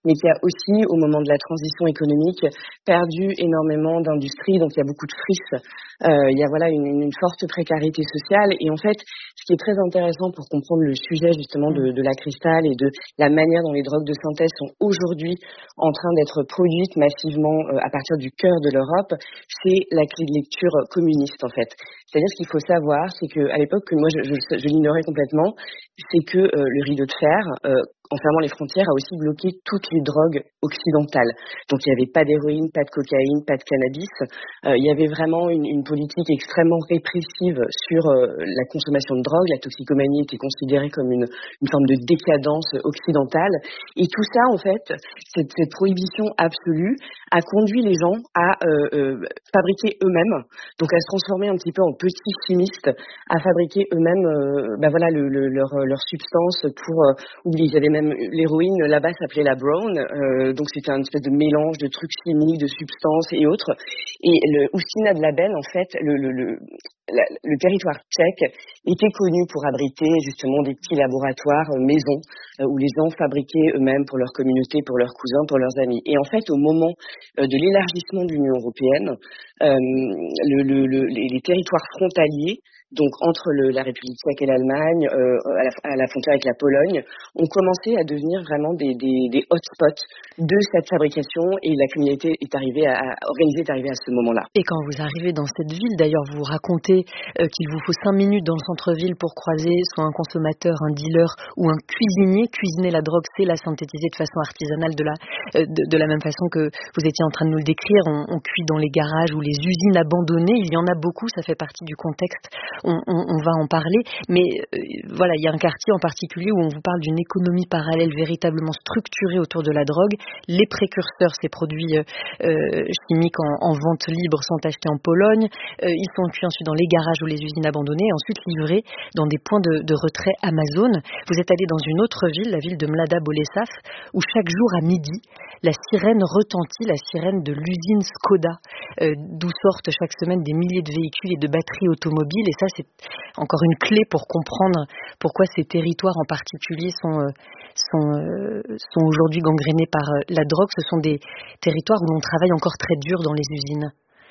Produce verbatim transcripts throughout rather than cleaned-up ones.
mais qui a aussi, au moment de la transition économique, perdu énormément d'industries. Donc il y a beaucoup de friches, euh, il y a voilà une, une forte précarité sociale. Et en fait, ce qui est très intéressant pour comprendre le sujet justement de, de la cristal et de la manière dont les drogues de synthèse sont aujourd'hui en train d'être produites massivement euh, à partir du cœur de l'Europe, c'est la clé de lecture communiste en fait. C'est-à-dire ce qu'il faut savoir, c'est qu'à l'époque, que moi je, je, je l'ignorais complètement, c'est que euh, le rideau de fer, euh, en fermant les frontières, a aussi bloqué toutes les drogues occidentales. Donc il n'y avait pas d'héroïne, pas de cocaïne, pas de cannabis. Euh, il y avait vraiment une, une politique extrêmement répressive sur euh, la consommation de drogue. La toxicomanie était considérée comme une, une forme de décadence occidentale. Et tout ça, en fait, cette, cette prohibition absolue a conduit les gens à euh, euh, fabriquer eux-mêmes, donc à se transformer un petit peu en petits chimistes, à fabriquer eux-mêmes euh, bah voilà, le, le, leur, leur substance pour euh, oublier. Il y avait même l'héroïne, là-bas, s'appelait la brown, euh, donc c'était un espèce de mélange de trucs chimiques, de substances et autres. Et le Ustina de Label, en fait, le, le, le, la, le territoire tchèque était connu pour abriter justement des petits laboratoires euh, maisons euh, où les gens fabriquaient eux-mêmes pour leur communauté, pour leurs cousins, pour leurs amis. Et en fait, au moment euh, de l'élargissement de l'Union européenne, euh, le, le, le, les, les territoires frontaliers, donc entre le, la République tchèque et l'Allemagne, euh, à, la, à la frontière avec la Pologne, ont commencé à devenir vraiment des, des, des hotspots de cette fabrication, et la criminalité est arrivée à, à organisée est arrivée à ce moment-là. Et quand vous arrivez dans cette ville, d'ailleurs, vous racontez euh, qu'il vous faut cinq minutes dans le centre-ville pour croiser soit un consommateur, un dealer ou un cuisinier. Cuisiner la drogue, c'est la synthétiser de façon artisanale, de la, euh, de, de la même façon que vous étiez en train de nous le décrire. On, on cuit dans les garages ou les usines abandonnées. Il y en a beaucoup, ça fait partie du contexte. On, on, on va en parler. Mais euh, voilà, il y a un quartier en particulier où on vous parle d'une économie parallèle véritablement structurée autour de la drogue. Les précurseurs, ces produits euh, chimiques en, en vente libre, sont achetés en Pologne. Euh, ils sont cuits ensuite dans les garages ou les usines abandonnées et ensuite livrés dans des points de, de retrait Amazon. Vous êtes allé dans une autre ville, la ville de Mlada Boleslav, où chaque jour à midi, la sirène retentit, la sirène de l'usine Skoda, euh, d'où sortent chaque semaine des milliers de véhicules et de batteries automobiles. Et ça, c'est encore une clé pour comprendre pourquoi ces territoires en particulier sont, euh, sont, euh, sont aujourd'hui gangrénés par euh, la drogue. Ce sont des territoires où l'on travaille encore très dur dans les usines.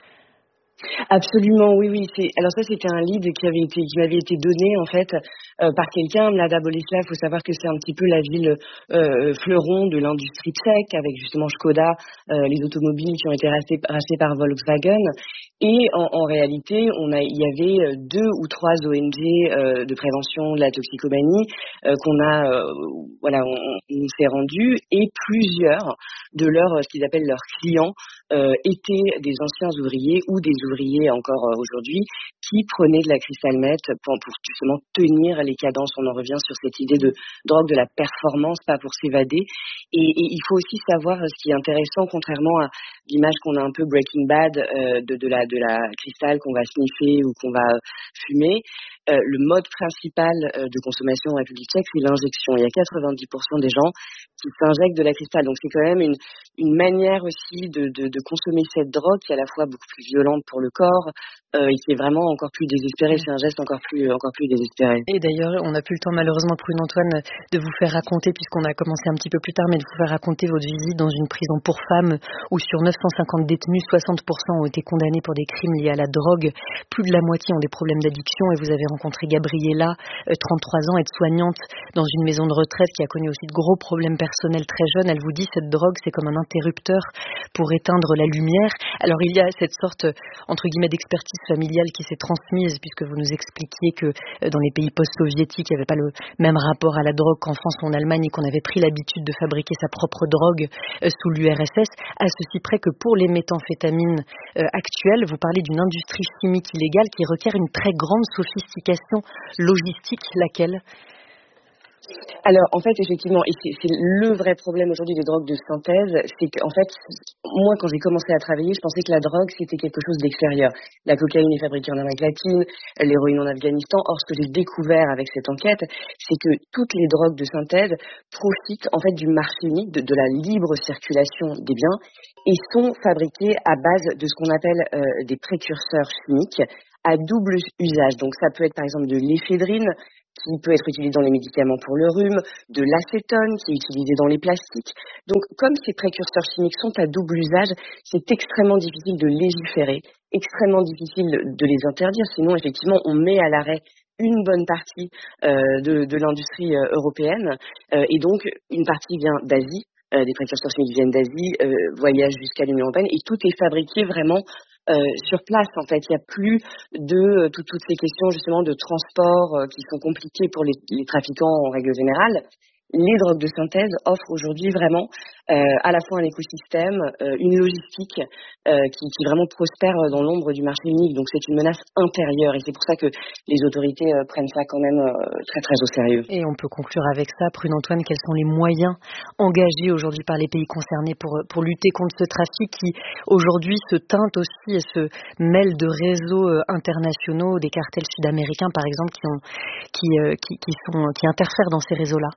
Absolument, oui, oui. C'est... Alors ça, c'était un lead qui avait été, qui m'avait été donné en fait euh, par quelqu'un. Mlada Boleslav, il faut savoir que c'est un petit peu la ville euh, fleuron de l'industrie tchèque, avec justement Skoda, euh, les automobiles qui ont été rachetées, rachetées par Volkswagen. Et en, en réalité, on a, il y avait deux ou trois O N G euh, de prévention de la toxicomanie euh, qu'on a, euh, voilà, on, on s'est rendu, et plusieurs de leurs, ce qu'ils appellent leurs clients, euh, étaient des anciens ouvriers ou des ouvriers encore euh, aujourd'hui qui prenaient de la crystal meth pour, pour justement tenir les cadences. On en revient sur cette idée de drogue de la performance, pas pour s'évader. Et, et il faut aussi savoir ce qui est intéressant, contrairement à l'image qu'on a un peu Breaking Bad euh, de, de la de la cristal qu'on va sniffer ou qu'on va fumer. Euh, le mode principal euh, de consommation en République tchèque, c'est l'injection. Il y a quatre-vingt-dix pour cent des gens qui s'injectent de la cristal. Donc c'est quand même une, une manière aussi de, de, de consommer cette drogue qui est à la fois beaucoup plus violente pour le corps euh, et qui est vraiment encore plus désespéré. C'est un geste encore plus, encore plus désespéré. Et d'ailleurs, on n'a plus le temps malheureusement, Prune Antoine, de vous faire raconter, puisqu'on a commencé un petit peu plus tard, mais de vous faire raconter votre visite dans une prison pour femmes où sur neuf cent cinquante détenus, soixante pour cent ont été condamnés pour des crimes liés à la drogue. Plus de la moitié ont des problèmes d'addiction, et vous avez rencontré Gabriela, trente-trois ans, aide-soignante dans une maison de retraite qui a connu aussi de gros problèmes personnels très jeune. Elle vous dit, cette drogue, c'est comme un interrupteur pour éteindre la lumière. Alors il y a cette sorte, entre guillemets, d'expertise familiale qui s'est transmise, puisque vous nous expliquiez que dans les pays post-soviétiques, il n'y avait pas le même rapport à la drogue qu'en France ou en Allemagne, et qu'on avait pris l'habitude de fabriquer sa propre drogue sous l'U R S S, à ceci près que pour les méthamphétamines actuelles, vous parlez d'une industrie chimique illégale qui requiert une très grande sophistication logistique. Laquelle ? Alors, en fait, effectivement, et c'est, c'est le vrai problème aujourd'hui des drogues de synthèse, c'est qu'en fait, moi, quand j'ai commencé à travailler, je pensais que la drogue, c'était quelque chose d'extérieur. La cocaïne est fabriquée en Amérique latine, l'héroïne en Afghanistan. Or, ce que j'ai découvert avec cette enquête, c'est que toutes les drogues de synthèse profitent, en fait, du marché unique, de, de la libre circulation des biens, et sont fabriquées à base de ce qu'on appelle euh, des précurseurs chimiques à double usage. Donc, ça peut être, par exemple, de l'éphédrine, qui peut être utilisé dans les médicaments pour le rhume, de l'acétone qui est utilisé dans les plastiques. Donc, comme ces précurseurs chimiques sont à double usage, c'est extrêmement difficile de légiférer, extrêmement difficile de les interdire. Sinon, effectivement, on met à l'arrêt une bonne partie euh, de, de l'industrie euh, européenne. Euh, et donc, une partie vient d'Asie, euh, des précurseurs chimiques viennent d'Asie, euh, voyagent jusqu'à l'Union européenne, et tout est fabriqué vraiment Euh, sur place. En fait, il n'y a plus de euh, tout, toutes ces questions justement de transport euh, qui sont compliquées pour les, les trafiquants en règle générale. Les drogues de synthèse offrent aujourd'hui vraiment euh, à la fois un écosystème, euh, une logistique euh, qui, qui vraiment prospère dans l'ombre du marché unique. Donc c'est une menace intérieure et c'est pour ça que les autorités euh, prennent ça quand même euh, très très au sérieux. Et on peut conclure avec ça, Prune Antoine, quels sont les moyens engagés aujourd'hui par les pays concernés pour, pour lutter contre ce trafic qui aujourd'hui se teinte aussi et se mêle de réseaux euh, internationaux, des cartels sud-américains par exemple qui, ont, qui, euh, qui, qui, sont, qui interfèrent dans ces réseaux-là?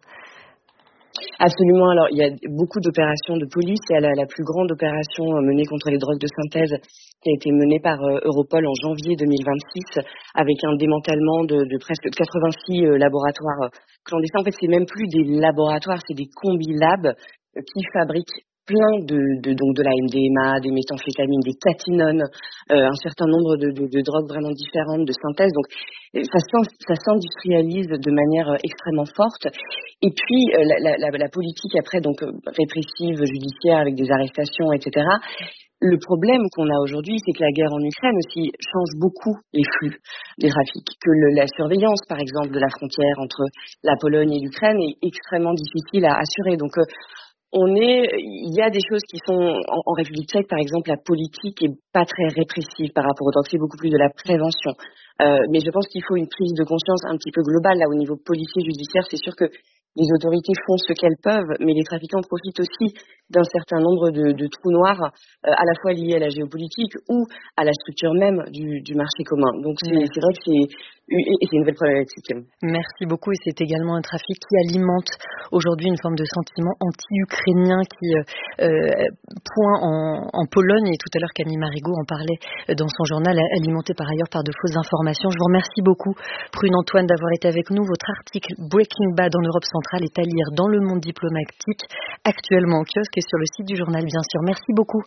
Absolument. Alors, il y a beaucoup d'opérations de police. Il y a la, la plus grande opération menée contre les drogues de synthèse qui a été menée par euh, Europol en janvier deux mille vingt-six avec un démantèlement de, de presque quatre-vingt-six euh, laboratoires euh, clandestins. En fait, c'est même plus des laboratoires, c'est des combi-labs euh, qui fabriquent plein de, de, donc de la M D M A, des méthamphétamines, des catinones, euh, un certain nombre de, de, de drogues vraiment différentes de synthèse. Donc, ça, ça s'industrialise de manière extrêmement forte. Et puis, euh, la, la, la politique après, donc répressive, judiciaire, avec des arrestations, et cetera. Le problème qu'on a aujourd'hui, c'est que la guerre en Ukraine aussi change beaucoup les flux des trafics. Que le, la surveillance, par exemple, de la frontière entre la Pologne et l'Ukraine est extrêmement difficile à assurer. Donc, euh, On est, il y a des choses qui sont en, en République tchèque, par exemple, la politique est pas très répressive par rapport au drogue, c'est beaucoup plus de la prévention. Euh, mais je pense qu'il faut une prise de conscience un petit peu globale là au niveau policier judiciaire. C'est sûr que les autorités font ce qu'elles peuvent, mais les trafiquants profitent aussi d'un certain nombre de, de trous noirs, euh, à la fois liés à la géopolitique ou à la structure même du, du marché commun. Donc c'est, c'est vrai que c'est, c'est une nouvelle problématique. Merci beaucoup. Et c'est également un trafic qui alimente aujourd'hui une forme de sentiment anti-ukrainien qui euh, pointe en, en Pologne. Et tout à l'heure, Camille Marigot en parlait dans son journal, alimenté par ailleurs par de fausses informations. Je vous remercie beaucoup, Prune Antoine, d'avoir été avec nous. Votre article Breaking Bad en Europe centrale est à lire dans Le Monde diplomatique, actuellement au kiosque et sur le site du journal, bien sûr. Merci beaucoup.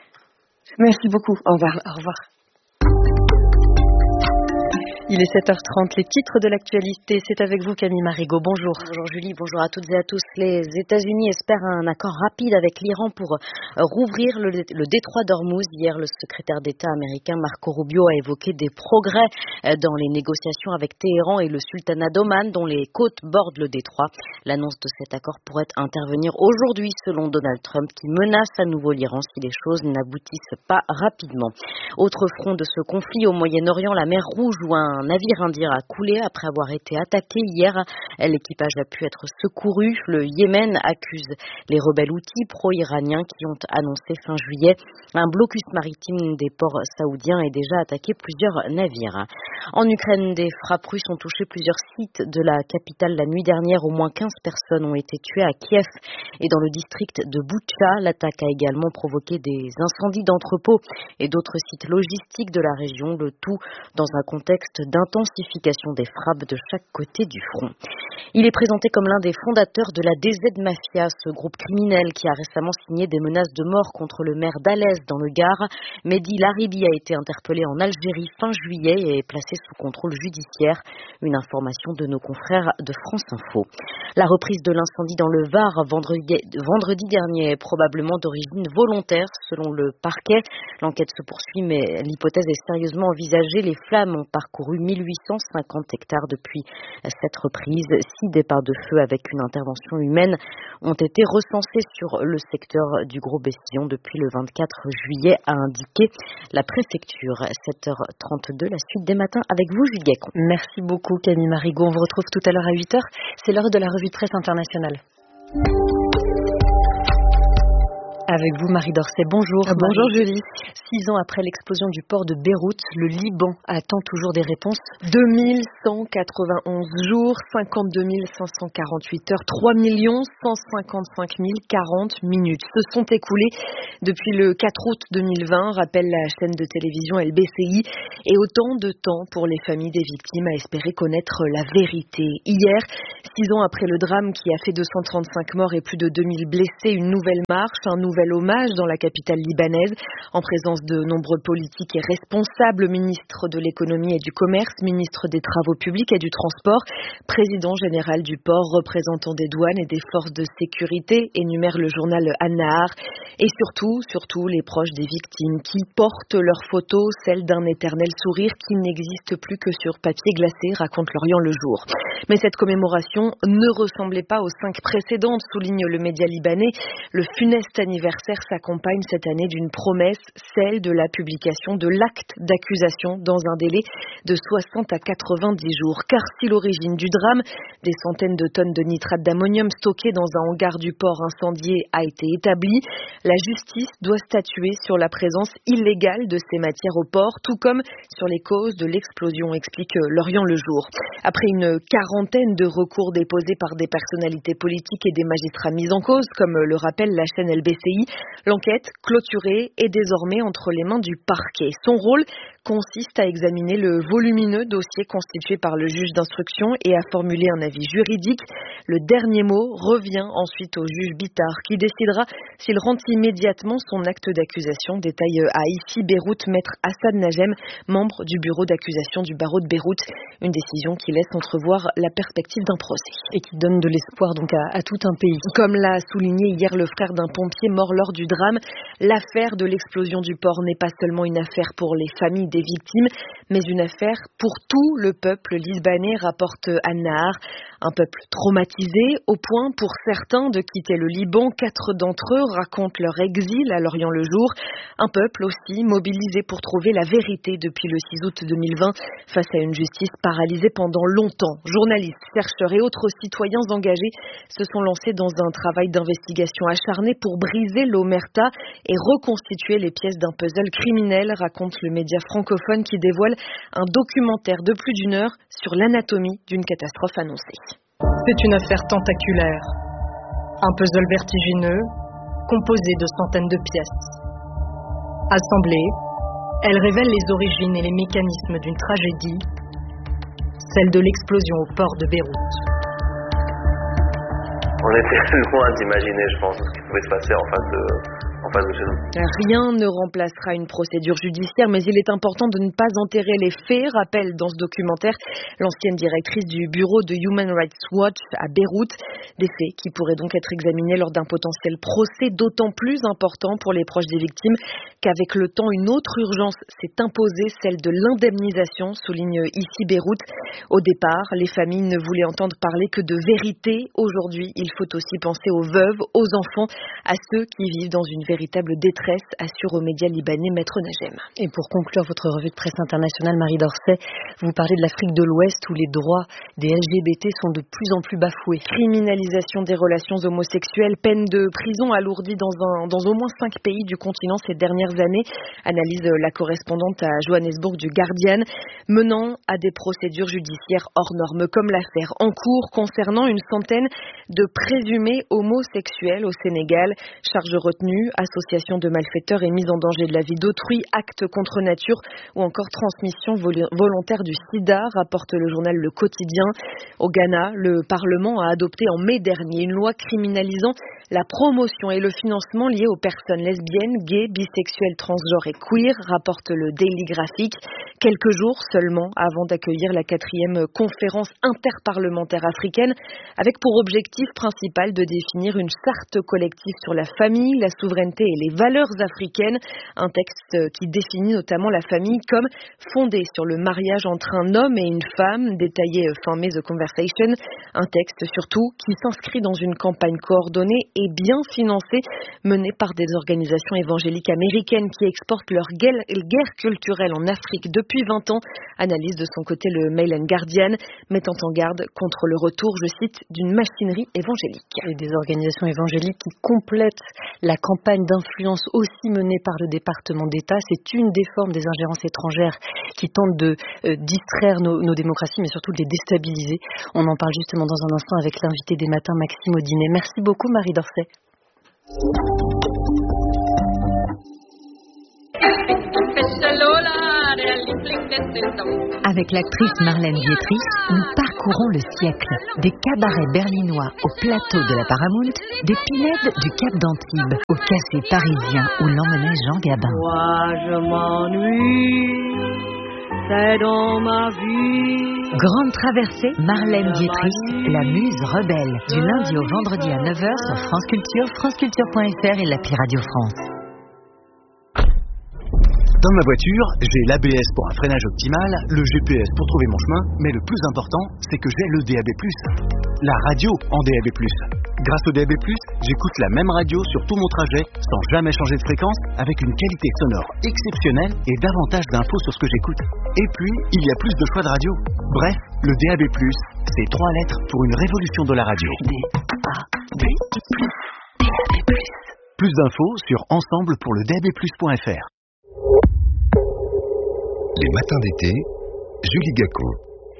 Merci beaucoup. Au revoir. Au revoir. Il est sept heures trente, les titres de l'actualité, c'est avec vous Camille Marigot, bonjour. Bonjour Julie, bonjour à toutes et à tous. Les États-Unis espèrent un accord rapide avec l'Iran pour rouvrir le, le détroit d'Ormuz. Hier, le secrétaire d'État américain Marco Rubio a évoqué des progrès dans les négociations avec Téhéran et le sultanat d'Oman dont les côtes bordent le détroit. L'annonce de cet accord pourrait intervenir aujourd'hui selon Donald Trump qui menace à nouveau l'Iran si les choses n'aboutissent pas rapidement. Autre front de ce conflit au Moyen-Orient, la mer Rouge où un Un navire indien a coulé après avoir été attaqué hier. L'équipage a pu être secouru. Le Yémen accuse les rebelles houthis pro-iraniens qui ont annoncé fin juillet un blocus maritime des ports saoudiens et déjà attaqué plusieurs navires. En Ukraine, des frappes russes ont touché plusieurs sites de la capitale la nuit dernière. Au moins quinze personnes ont été tuées à Kiev et dans le district de Boutcha. L'attaque a également provoqué des incendies d'entrepôts et d'autres sites logistiques de la région, le tout dans un contexte d'intensification des frappes de chaque côté du front. Il est présenté comme l'un des fondateurs de la D Z Mafia, ce groupe criminel qui a récemment signé des menaces de mort contre le maire d'Alès dans le Gard. Mehdi Laribi a été interpellé en Algérie fin juillet et est placé sous contrôle judiciaire. Une information de nos confrères de France Info. La reprise de l'incendie dans le Var vendredi, vendredi dernier est probablement d'origine volontaire selon le parquet. L'enquête se poursuit mais l'hypothèse est sérieusement envisagée. Les flammes ont parcouru mille huit cent cinquante hectares depuis cette reprise. Six départs de feu avec une intervention humaine ont été recensés sur le secteur du Gros Bessillon depuis le vingt-quatre juillet, a indiqué la préfecture. sept heures trente-deux, la suite des matins avec vous, Julie Gacon. Merci beaucoup, Camille Marigot. On vous retrouve tout à l'heure à huit heures. C'est l'heure de la revue de presse internationale. Avec vous, Marie Dorcet. Bonjour. Ah, bonjour, Julie. Six ans après l'explosion du port de Beyrouth, le Liban attend toujours des réponses. deux mille cent quatre-vingt-onze jours, cinquante-deux mille cinq cent quarante-huit heures, trois millions cent cinquante-cinq mille quarante minutes se sont écoulées depuis le quatre août deux mille vingt, rappelle la chaîne de télévision L B C I, et autant de temps pour les familles des victimes à espérer connaître la vérité. Hier, six ans après le drame qui a fait deux cent trente-cinq morts et plus de deux mille blessés, une nouvelle marche, un nouvel hommage dans la capitale libanaise, en présence de nombreux politiques et responsables, ministre de l'économie et du commerce, ministre des travaux publics et du transport, président général du port, représentant des douanes et des forces de sécurité, énumère le journal An-Nahar, et surtout, surtout les proches des victimes qui portent leurs photos, celles d'un éternel sourire qui n'existe plus que sur papier glacé, raconte Lorient Le Jour. Mais cette commémoration ne ressemblait pas aux cinq précédentes, souligne le média libanais. Le funeste anniversaire s'accompagne cette année d'une promesse, celle de la publication de l'acte d'accusation dans un délai de soixante à quatre-vingt-dix jours. Car si l'origine du drame, des centaines de tonnes de nitrate d'ammonium stockées dans un hangar du port incendié, a été établie, la justice doit statuer sur la présence illégale de ces matières au port, tout comme sur les causes de l'explosion, explique Lorient Le Jour. Après une quarantaine de recours déposés par des personnalités politiques et des magistrats mis en cause, comme le rappelle la chaîne L B C I, l'enquête clôturée est désormais entre les mains du parquet. Son rôle consiste à examiner le volumineux dossier constitué par le juge d'instruction et à formuler un avis juridique. Le dernier mot revient ensuite au juge Bitar qui décidera s'il rend immédiatement son acte d'accusation, détaille à ici Beyrouth maître Assad Najem, membre du bureau d'accusation du barreau de Beyrouth. Une décision qui laisse entrevoir la perspective d'un procès. Et qui donne de l'espoir donc à, à tout un pays. Comme l'a souligné hier le frère d'un pompier mort lors du drame, l'affaire de l'explosion du port n'est pas seulement une affaire pour les familles des victimes, mais une affaire pour tout le peuple libanais, rapporte An-Nahar. Un peuple traumatisé, au point pour certains de quitter le Liban. Quatre d'entre eux racontent leur exil à Lorient Le Jour. Un peuple aussi mobilisé pour trouver la vérité depuis le six août deux mille vingt, face à une justice paralysée pendant longtemps. Journalistes, chercheurs et autres citoyens engagés se sont lancés dans un travail d'investigation acharné pour briser l'omerta et reconstituer les pièces d'un puzzle criminel, raconte le média francophone qui dévoile un documentaire de plus d'une heure sur l'anatomie d'une catastrophe annoncée. C'est une affaire tentaculaire. Un puzzle vertigineux, composé de centaines de pièces. Assemblée, elle révèle les origines et les mécanismes d'une tragédie, celle de l'explosion au port de Beyrouth. On était loin d'imaginer, je pense, ce qui pouvait se passer en face de, en face de chez nous. Rien ne remplacera une procédure judiciaire, mais il est important de ne pas enterrer les faits, rappelle dans ce documentaire l'ancienne directrice du bureau de Human Rights Watch à Beyrouth. Des faits qui pourraient donc être examinés lors d'un potentiel procès, d'autant plus important pour les proches des victimes qu'avec le temps, une autre urgence s'est imposée, celle de l'indemnisation, souligne ici Beyrouth. Au départ, les familles ne voulaient entendre parler que de vérité. Aujourd'hui, il faut aussi penser aux veuves, aux enfants, à ceux qui vivent dans une véritable détresse, assure aux médias libanais Maître Najem. Et pour conclure votre revue de presse internationale, Marie Dorcet, vous parlez de l'Afrique de l'Ouest où les droits des L G B T sont de plus en plus bafoués. Criminalisation des relations homosexuelles, peine de prison alourdie dans, un, dans au moins cinq pays du continent ces dernières années, analyse la correspondante à Johannesburg du Guardian, menant à des procédures judiciaires hors normes, comme l'affaire en cours concernant une centaine de présumés homosexuels au Sénégal. Charge retenue, association de malfaiteurs et mise en danger de la vie d'autrui, acte contre nature ou encore transmission vol- volontaire du sida, rapporte le journal Le Quotidien. Au Ghana, le Parlement a adopté en mai dernier une loi criminalisant la promotion et le financement liés aux personnes lesbiennes, gays, bisexuelles, transgenres et queer, rapporte le Daily Graphic. Quelques jours seulement avant d'accueillir la quatrième conférence interparlementaire africaine, avec pour objectif principal de définir une charte collective sur la famille, la souveraineté et les valeurs africaines. Un texte qui définit notamment la famille comme fondée sur le mariage entre un homme et une femme, détaillé fin mai The Conversation. Un texte surtout qui s'inscrit dans une campagne coordonnée et bien financée, menée par des organisations évangéliques américaines qui exportent leur guerre, guerre culturelle en Afrique depuis vingt ans. Analyse de son côté le Mail and Guardian, mettant en garde contre le retour, je cite, d'une machinerie évangélique. Et des organisations évangéliques qui complètent la campagne d'influence aussi menée par le département d'État. C'est une des formes des ingérences étrangères qui tentent de euh, distraire nos, nos démocraties, mais surtout de les déstabiliser. On en parle justement dans un instant avec l'invité des matins, Maxime Audinet. Merci beaucoup, Marie Dorset. Avec l'actrice Marlène Dietrich, nous parcourons le siècle. Des cabarets berlinois au plateau de la Paramount, des pinèdes du Cap d'Antibes au café parisien où l'emmenait Jean Gabin. Moi je m'ennuie, c'est dans ma vie. Grande traversée, Marlène Dietrich, la muse rebelle, du lundi au vendredi à neuf heures sur France Culture, franceculture point f r et l'appli Radio France. Dans ma voiture, j'ai l'A B S pour un freinage optimal, le G P S pour trouver mon chemin, mais le plus important, c'est que j'ai le D A B plus. La radio en D A B plus. Grâce au D A B plus, j'écoute la même radio sur tout mon trajet, sans jamais changer de fréquence, avec une qualité sonore exceptionnelle et davantage d'infos sur ce que j'écoute. Et puis, il y a plus de choix de radio. Bref, le D A B plus, c'est trois lettres pour une révolution de la radio. D A B plus. D A B plus. Plus d'infos sur ensemble pour le D A B plus point f r. Les matins d'été, Julie Gacot.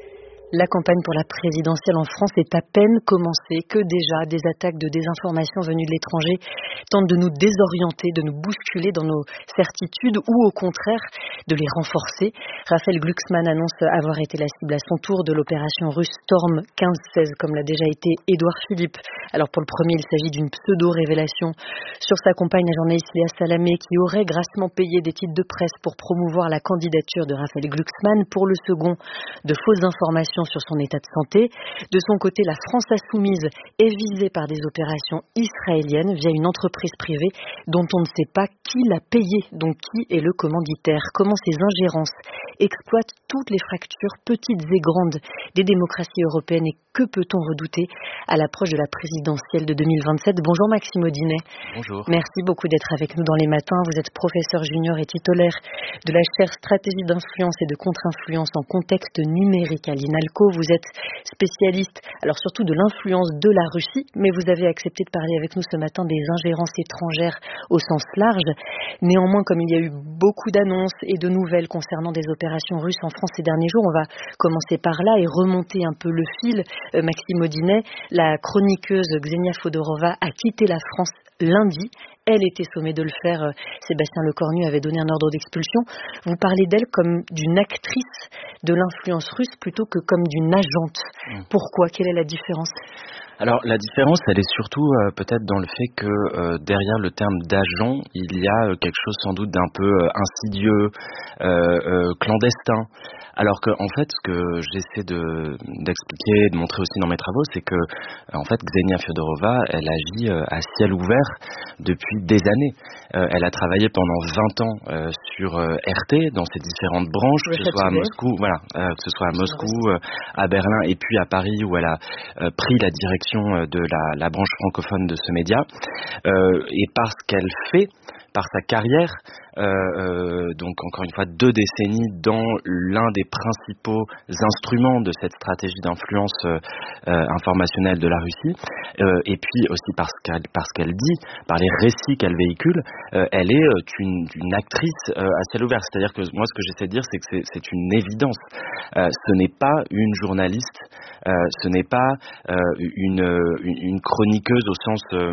La campagne pour la présidentielle en France est à peine commencée que déjà des attaques de désinformation venues de l'étranger tentent de nous désorienter, de nous bousculer dans nos certitudes ou au contraire de les renforcer. Raphaël Glucksmann annonce avoir été la cible à son tour de l'opération russe Storm quinze seize comme l'a déjà été Édouard Philippe. Alors pour le premier, il s'agit d'une pseudo-révélation sur sa compagne, la journaliste Léa Salamé, qui aurait grassement payé des titres de presse pour promouvoir la candidature de Raphaël Glucksmann. Pour le second, de fausses informations sur son état de santé. De son côté, la France insoumise est visée par des opérations israéliennes via une entreprise privée dont on ne sait pas qui l'a payée, donc qui est le commanditaire. Comment ces ingérences exploitent toutes les fractures, petites et grandes, des démocraties européennes et que peut-on redouter à l'approche de la présidentielle de deux mille vingt-sept. Bonjour Maxime Audinet. Bonjour. Merci beaucoup d'être avec nous dans les matins. Vous êtes professeur junior et titulaire de la chaire Stratégie d'influence et de contre-influence en contexte numérique à l'INALCO. Vous êtes spécialiste, alors surtout de l'influence de la Russie, mais vous avez accepté de parler avec nous ce matin des ingérences étrangères au sens large. Néanmoins, comme il y a eu beaucoup d'annonces et de nouvelles concernant des opérations russes en France ces derniers jours, on va commencer par là et remonter un peu le fil. Euh, Maxime Audinet, la chroniqueuse Ksenia Fodorova a quitté la France lundi. Elle était sommée de le faire. Euh, Sébastien Lecornu avait donné un ordre d'expulsion. Vous parlez d'elle comme d'une actrice de l'influence russe plutôt que comme d'une agente. Mmh. Pourquoi ? Quelle est la différence ? Alors la différence, elle est surtout euh, peut-être dans le fait que euh, derrière le terme d'agent, il y a euh, quelque chose sans doute d'un peu euh, insidieux, euh, euh, clandestin. Alors que en fait, ce que j'essaie de d'expliquer, de montrer aussi dans mes travaux, c'est que en fait, Ksenia Fodorova, elle agit euh, à ciel ouvert depuis des années. Euh, elle a travaillé pendant vingt ans euh, sur euh, R T, dans ses différentes branches, que ce soit à Moscou, voilà, euh, que ce soit à Moscou, euh, à Berlin et puis à Paris, où elle a euh, pris la direction de la, la branche francophone de ce média, euh, et par ce qu'elle fait, par sa carrière, euh, euh, donc encore une fois deux décennies dans l'un des principaux instruments de cette stratégie d'influence euh, euh, informationnelle de la Russie, euh, et puis aussi parce qu'elle, parce qu'elle dit, par les récits qu'elle véhicule, euh, elle est euh, une, une actrice euh, à ciel ouvert. C'est-à-dire que moi, ce que j'essaie de dire, c'est que c'est, c'est une évidence. Euh, ce n'est pas une journaliste, euh, ce n'est pas euh, une, une, une chroniqueuse au sens... Euh,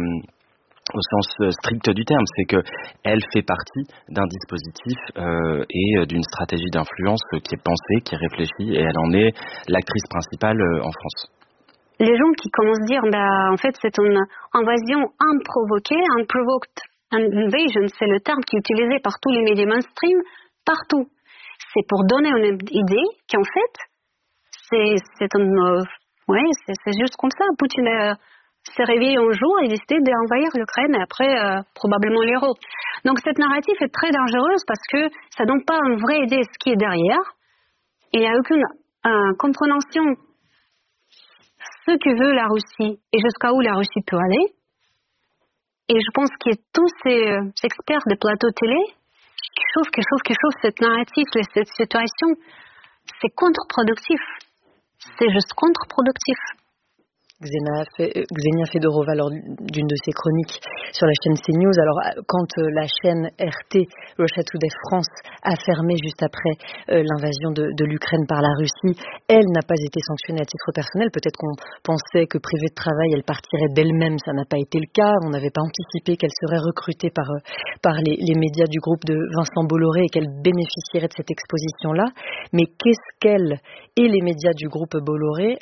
au sens strict du terme, c'est que elle fait partie d'un dispositif euh, et d'une stratégie d'influence qui est pensée, qui est réfléchie, et elle en est l'actrice principale euh, en France. Les gens qui commencent à dire, bah, en fait, c'est une invasion improvoquée, unprovoked invasion, c'est le terme qui est utilisé par tous les médias mainstream, partout. C'est pour donner une idée qu'en fait, c'est, c'est une, euh, ouais, c'est, c'est juste comme ça. Poutine euh, s'est réveillé un jour et décidé d'envahir l'Ukraine et après euh, probablement l'Europe. Donc cette narrative est très dangereuse parce que ça ne donne pas une vraie idée de ce qui est derrière. Il n'y a aucune euh, compréhension de ce que veut la Russie et jusqu'à où la Russie peut aller. Et je pense que tous ces experts des plateaux télé, qui chauffent, qui chauffent, qui chauffent cette narrative, cette situation, c'est contre-productif. C'est juste contre-productif. Ksenia Fedorova, lors d'une de ses chroniques sur la chaîne CNews, alors quand la chaîne R T, Russia Today France, a fermé juste après euh, l'invasion de, de l'Ukraine par la Russie, elle n'a pas été sanctionnée à titre personnel. Peut-être qu'on pensait que privée de travail, elle partirait d'elle-même. Ça n'a pas été le cas. On n'avait pas anticipé qu'elle serait recrutée par, euh, par les, les médias du groupe de Vincent Bolloré et qu'elle bénéficierait de cette exposition-là. Mais qu'est-ce qu'elle et les médias du groupe Bolloré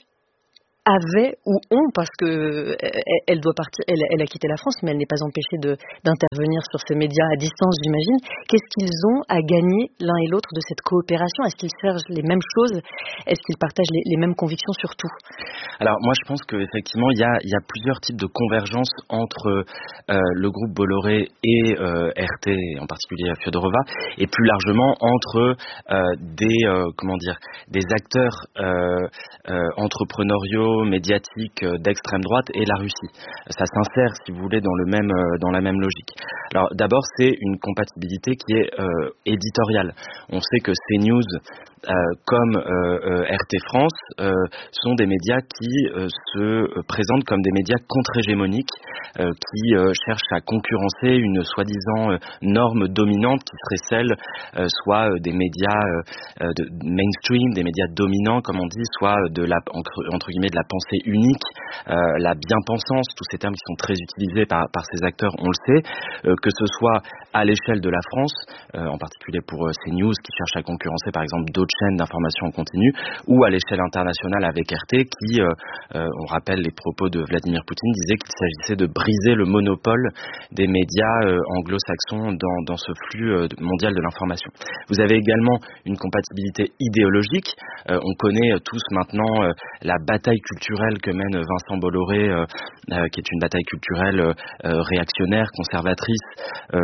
avait ou ont, parce que elle doit partir, elle, elle a quitté la France, mais elle n'est pas empêchée de, d'intervenir sur ces médias à distance, j'imagine. Qu'est-ce qu'ils ont à gagner l'un et l'autre de cette coopération? Est-ce qu'ils cherchent les mêmes choses? Est-ce qu'ils partagent les, les mêmes convictions surtout? Alors moi je pense qu'effectivement il y a, il y a plusieurs types de convergence entre euh, le groupe Bolloré et euh, R T, en particulier Fedorova, et plus largement entre euh, des euh, comment dire des acteurs euh, euh, entrepreneuriaux, médiatique d'extrême droite et la Russie. Ça s'insère, si vous voulez, dans le même dans la même logique. Alors d'abord, c'est une compatibilité qui est euh, éditoriale. On sait que CNews Euh, comme euh, euh, R T France euh, sont des médias qui euh, se euh, présentent comme des médias contre-hégémoniques euh, qui euh, cherchent à concurrencer une soi-disant euh, norme dominante qui serait celle euh, soit euh, des médias euh, de mainstream, des médias dominants comme on dit, soit de la entre, entre guillemets de la pensée unique, euh, la bien-pensance, tous ces termes qui sont très utilisés par, par ces acteurs, on le sait, euh, que ce soit à l'échelle de la France, euh, en particulier pour euh, CNews qui cherche à concurrencer par exemple d'autres chaînes d'information en continu, ou à l'échelle internationale avec R T qui, euh, euh, on rappelle les propos de Vladimir Poutine, disait qu'il s'agissait de briser le monopole des médias euh, anglo-saxons dans, dans ce flux euh, mondial de l'information. Vous avez également une compatibilité idéologique. Euh, on connaît tous maintenant euh, la bataille culturelle que mène Vincent Bolloré, euh, euh, qui est une bataille culturelle euh, réactionnaire, conservatrice. Euh,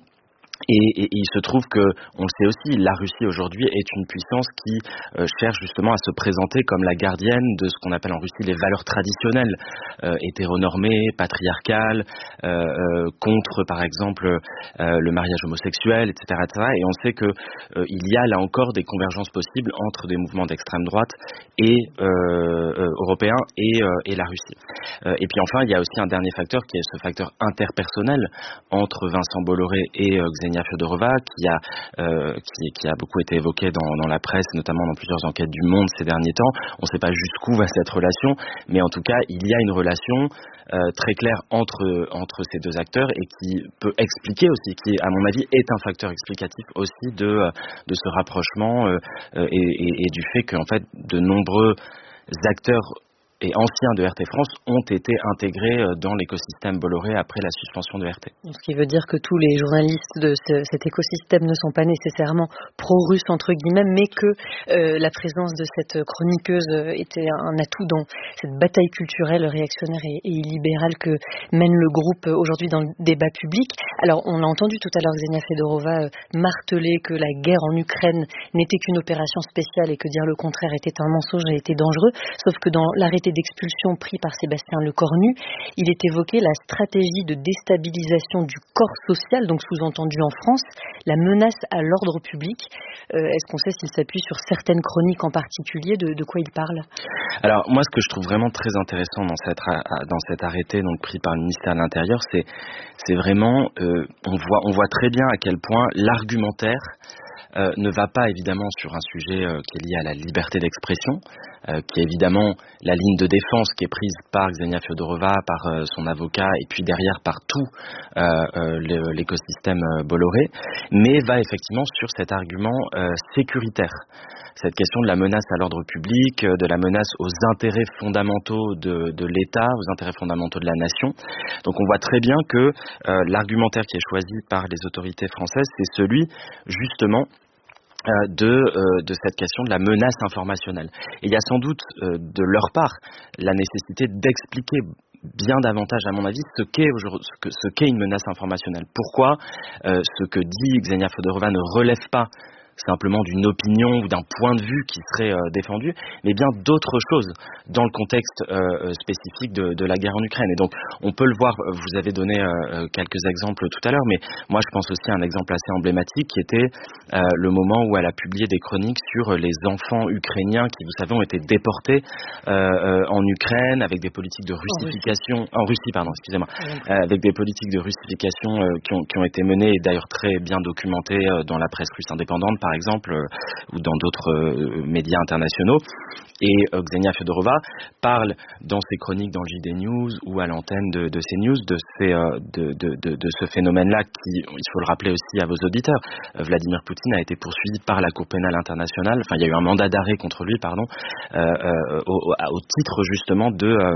Et, et, et il se trouve que, on le sait aussi, la Russie aujourd'hui est une puissance qui euh, cherche justement à se présenter comme la gardienne de ce qu'on appelle en Russie les valeurs traditionnelles, euh, hétéronormées, patriarcales, euh, euh, contre par exemple euh, le mariage homosexuel, et cetera, et cetera. Et on sait que euh, il y a là encore des convergences possibles entre des mouvements d'extrême droite et euh, euh, européens et, euh, et la Russie. Euh, et puis enfin, il y a aussi un dernier facteur qui est ce facteur interpersonnel entre Vincent Bolloré et euh, Ksenia Fedorova, qui a, euh, qui, qui a beaucoup été évoqué dans, dans la presse, notamment dans plusieurs enquêtes du Monde ces derniers temps. On ne sait pas jusqu'où va cette relation, mais en tout cas, il y a une relation euh, très claire entre, entre ces deux acteurs et qui peut expliquer aussi, qui, à mon avis, est un facteur explicatif aussi de, de ce rapprochement euh, et, et, et du fait qu'en fait, de nombreux acteurs et anciens de R T France ont été intégrés dans l'écosystème Bolloré après la suspension de R T. Ce qui veut dire que tous les journalistes de ce, cet écosystème ne sont pas nécessairement pro-russes entre guillemets, mais que euh, la présence de cette chroniqueuse était un atout dans cette bataille culturelle réactionnaire et, et illibérale que mène le groupe aujourd'hui dans le débat public. Alors on l'a entendu tout à l'heure, Ksenia Fedorova euh, marteler que la guerre en Ukraine n'était qu'une opération spéciale et que dire le contraire était un mensonge et était dangereux, sauf que dans l'arrêté d'expulsion pris par Sébastien Lecornu, il est évoqué la stratégie de déstabilisation du corps social, donc sous-entendu en France, la menace à l'ordre public. Euh, est-ce qu'on sait s'il s'appuie sur certaines chroniques en particulier, de, de quoi il parle? Alors moi, ce que je trouve vraiment très intéressant dans, cette, dans cet arrêté donc pris par le ministère de l'Intérieur, c'est, c'est vraiment, euh, on voit, on voit très bien à quel point l'argumentaire Euh, ne va pas évidemment sur un sujet euh, qui est lié à la liberté d'expression, euh, qui est évidemment la ligne de défense qui est prise par Ksenia Fedorova, par euh, son avocat et puis derrière par tout euh, euh, l'écosystème euh, Bolloré, mais va effectivement sur cet argument euh, sécuritaire. Cette question de la menace à l'ordre public, de la menace aux intérêts fondamentaux de, de l'État, aux intérêts fondamentaux de la nation. Donc on voit très bien que euh, l'argumentaire qui est choisi par les autorités françaises, c'est celui justement De, euh, de cette question de la menace informationnelle. Et il y a sans doute euh, de leur part la nécessité d'expliquer bien davantage, à mon avis, ce qu'est, ce que, ce qu'est une menace informationnelle. Pourquoi euh, ce que dit Ksenia Fedorova ne relève pas simplement d'une opinion ou d'un point de vue qui serait euh, défendu, mais bien d'autres choses dans le contexte euh, spécifique de, de la guerre en Ukraine. Et donc, on peut le voir, vous avez donné euh, quelques exemples tout à l'heure, mais moi je pense aussi à un exemple assez emblématique qui était euh, le moment où elle a publié des chroniques sur les enfants ukrainiens qui, vous savez, ont été déportés euh, euh, en Ukraine avec des politiques de russification, en Russie, en Russie pardon, excusez-moi, euh, avec des politiques de russification euh, qui, ont, qui ont été menées et d'ailleurs très bien documentées euh, dans la presse russe indépendante par exemple, euh, ou dans d'autres euh, médias internationaux. Et euh, Ksenia Fedorova parle dans ses chroniques dans le J D News ou à l'antenne de, de CNews de, ces, euh, de, de, de, de ce phénomène-là qui, il faut le rappeler aussi à vos auditeurs, euh, Vladimir Poutine a été poursuivi par la Cour pénale internationale, enfin il y a eu un mandat d'arrêt contre lui, pardon, euh, euh, au, au titre justement de... Euh,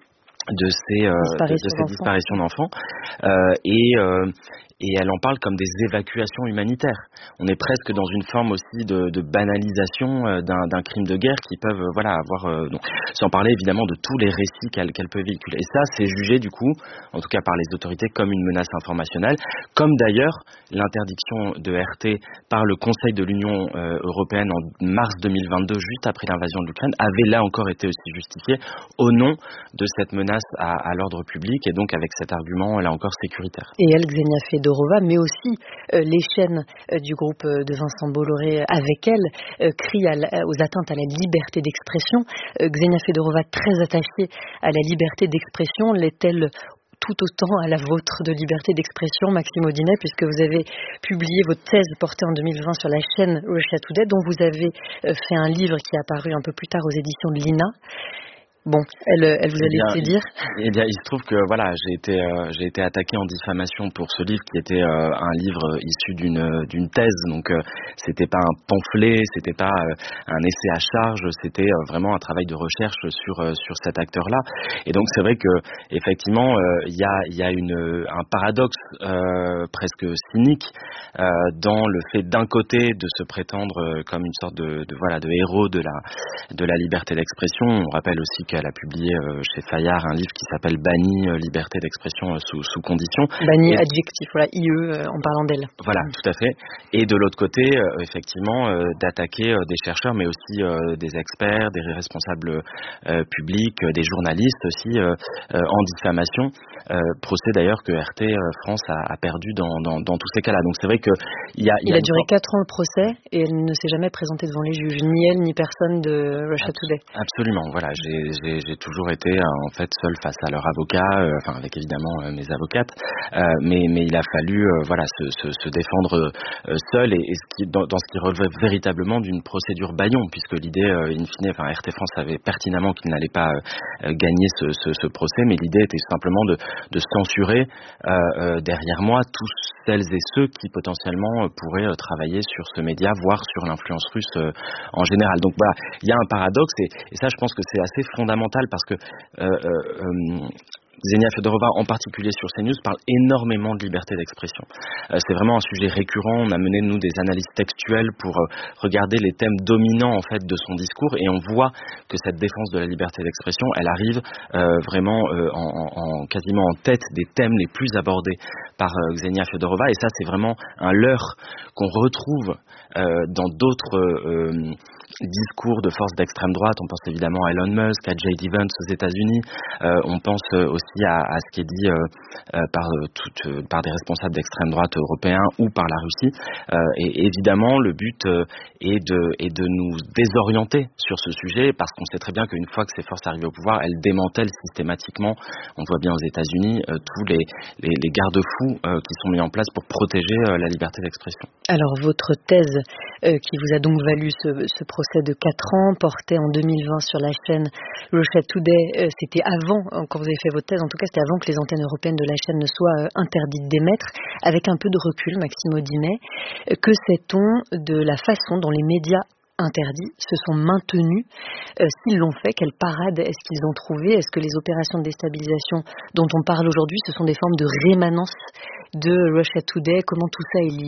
de ces, euh, de, de ces disparitions d'enfants euh, et euh, et elle en parle comme des évacuations humanitaires. On est presque dans une forme aussi de, de banalisation euh, d'un, d'un crime de guerre qui peuvent euh, voilà avoir euh, donc, sans parler évidemment de tous les récits qu'elle, qu'elle peut véhiculer. Et ça, c'est jugé du coup, en tout cas par les autorités, comme une menace informationnelle, comme d'ailleurs l'interdiction de R T par le Conseil de l'Union euh, européenne en mars deux mille vingt-deux, juste après l'invasion de l'Ukraine, avait là encore été aussi justifiée au nom de cette menace à, à l'ordre public et donc avec cet argument là encore sécuritaire. Et elle, Ksenia Fedorova, mais aussi euh, les chaînes euh, du groupe euh, de Vincent Bolloré avec elle euh, crient à la, aux atteintes à la liberté d'expression. Euh, Ksenia Fedorova, très attachée à la liberté d'expression, l'est-elle tout autant à la vôtre de liberté d'expression, Maxime Audinet, puisque vous avez publié votre thèse portée en deux mille vingt sur la chaîne Russia Today, dont vous avez euh, fait un livre qui est apparu un peu plus tard aux éditions de l'I N A. Bon, elle, elle vous a eh laissé dire. Eh bien, il se trouve que voilà, j'ai été, euh, j'ai été attaqué en diffamation pour ce livre qui était euh, un livre issu d'une d'une thèse. Donc, euh, c'était pas un pamphlet, c'était pas euh, un essai à charge, c'était euh, vraiment un travail de recherche sur euh, sur cet acteur-là. Et donc, c'est vrai que effectivement, il euh, y a il y a une un paradoxe euh, presque cynique euh, dans le fait d'un côté de se prétendre euh, comme une sorte de, de voilà de héros de la de la liberté d'expression. On rappelle aussi qu'elle a publié euh, chez Fayard un livre qui s'appelle Banni, euh, liberté d'expression euh, sous, sous conditions. Banni, adjectif, voilà, I E euh, en parlant d'elle. Voilà, tout à fait. Et de l'autre côté, euh, effectivement, euh, d'attaquer euh, des chercheurs, mais aussi euh, des experts, des responsables euh, publics, euh, des journalistes aussi euh, euh, en diffamation. Euh, procès d'ailleurs que R T euh, France a, a perdu dans, dans, dans tous ces cas-là. Donc c'est vrai que il y a, il, il a, a duré quatre ans le procès et elle ne s'est jamais présentée devant les juges, ni elle ni personne de Russia Today. Absolument, voilà. J'ai, j'ai, j'ai toujours été euh, en fait seul face à leur avocat, euh, enfin avec évidemment euh, mes avocates, euh, mais mais il a fallu euh, voilà se, se, se défendre euh, seul et, et ce qui, dans, dans ce qui relevait véritablement d'une procédure bâillon, puisque l'idée euh, in fine, enfin R T France savait pertinemment qu'il n'allait pas euh, gagner ce, ce, ce procès, mais l'idée était simplement de de censurer euh, euh, derrière moi tous celles et ceux qui potentiellement euh, pourraient euh, travailler sur ce média, voire sur l'influence russe euh, en général. Donc voilà, il y a un paradoxe et, et ça je pense que c'est assez fondamental parce que euh, euh, Ksenia Fedorova, en particulier sur CNews, parle énormément de liberté d'expression. Euh, c'est vraiment un sujet récurrent. On a mené, nous, des analyses textuelles pour euh, regarder les thèmes dominants, en fait, de son discours. Et on voit que cette défense de la liberté d'expression, elle arrive euh, vraiment euh, en, en, quasiment en tête des thèmes les plus abordés par euh, Ksenia Fedorova. Et ça, c'est vraiment un leurre qu'on retrouve euh, dans d'autres... Euh, discours de forces d'extrême droite. On pense évidemment à Elon Musk, à J D Vance aux États-Unis. Euh, on pense aussi à, à ce qui est dit euh, euh, par, tout, euh, par des responsables d'extrême droite européens ou par la Russie. Euh, et évidemment, le but euh, est, de, est de nous désorienter sur ce sujet parce qu'on sait très bien qu'une fois que ces forces arrivent au pouvoir, elles démantèlent systématiquement, on voit bien aux États-Unis, euh, tous les, les, les garde-fous euh, qui sont mis en place pour protéger euh, la liberté d'expression. Alors, votre thèse euh, qui vous a donc valu ce, ce procès de quatre ans, porté en deux mille vingt sur la chaîne Russia Today. Euh, c'était avant, quand vous avez fait votre thèse, en tout cas, c'était avant que les antennes européennes de la chaîne ne soient euh, interdites d'émettre. Avec un peu de recul, Maxime Audinet, euh, que sait-on de la façon dont les médias interdits se sont maintenus, euh, s'ils l'ont fait, quelle parade est-ce qu'ils ont trouvé? Est-ce que les opérations de déstabilisation dont on parle aujourd'hui, ce sont des formes de rémanence de Russia Today? Comment tout ça est lié?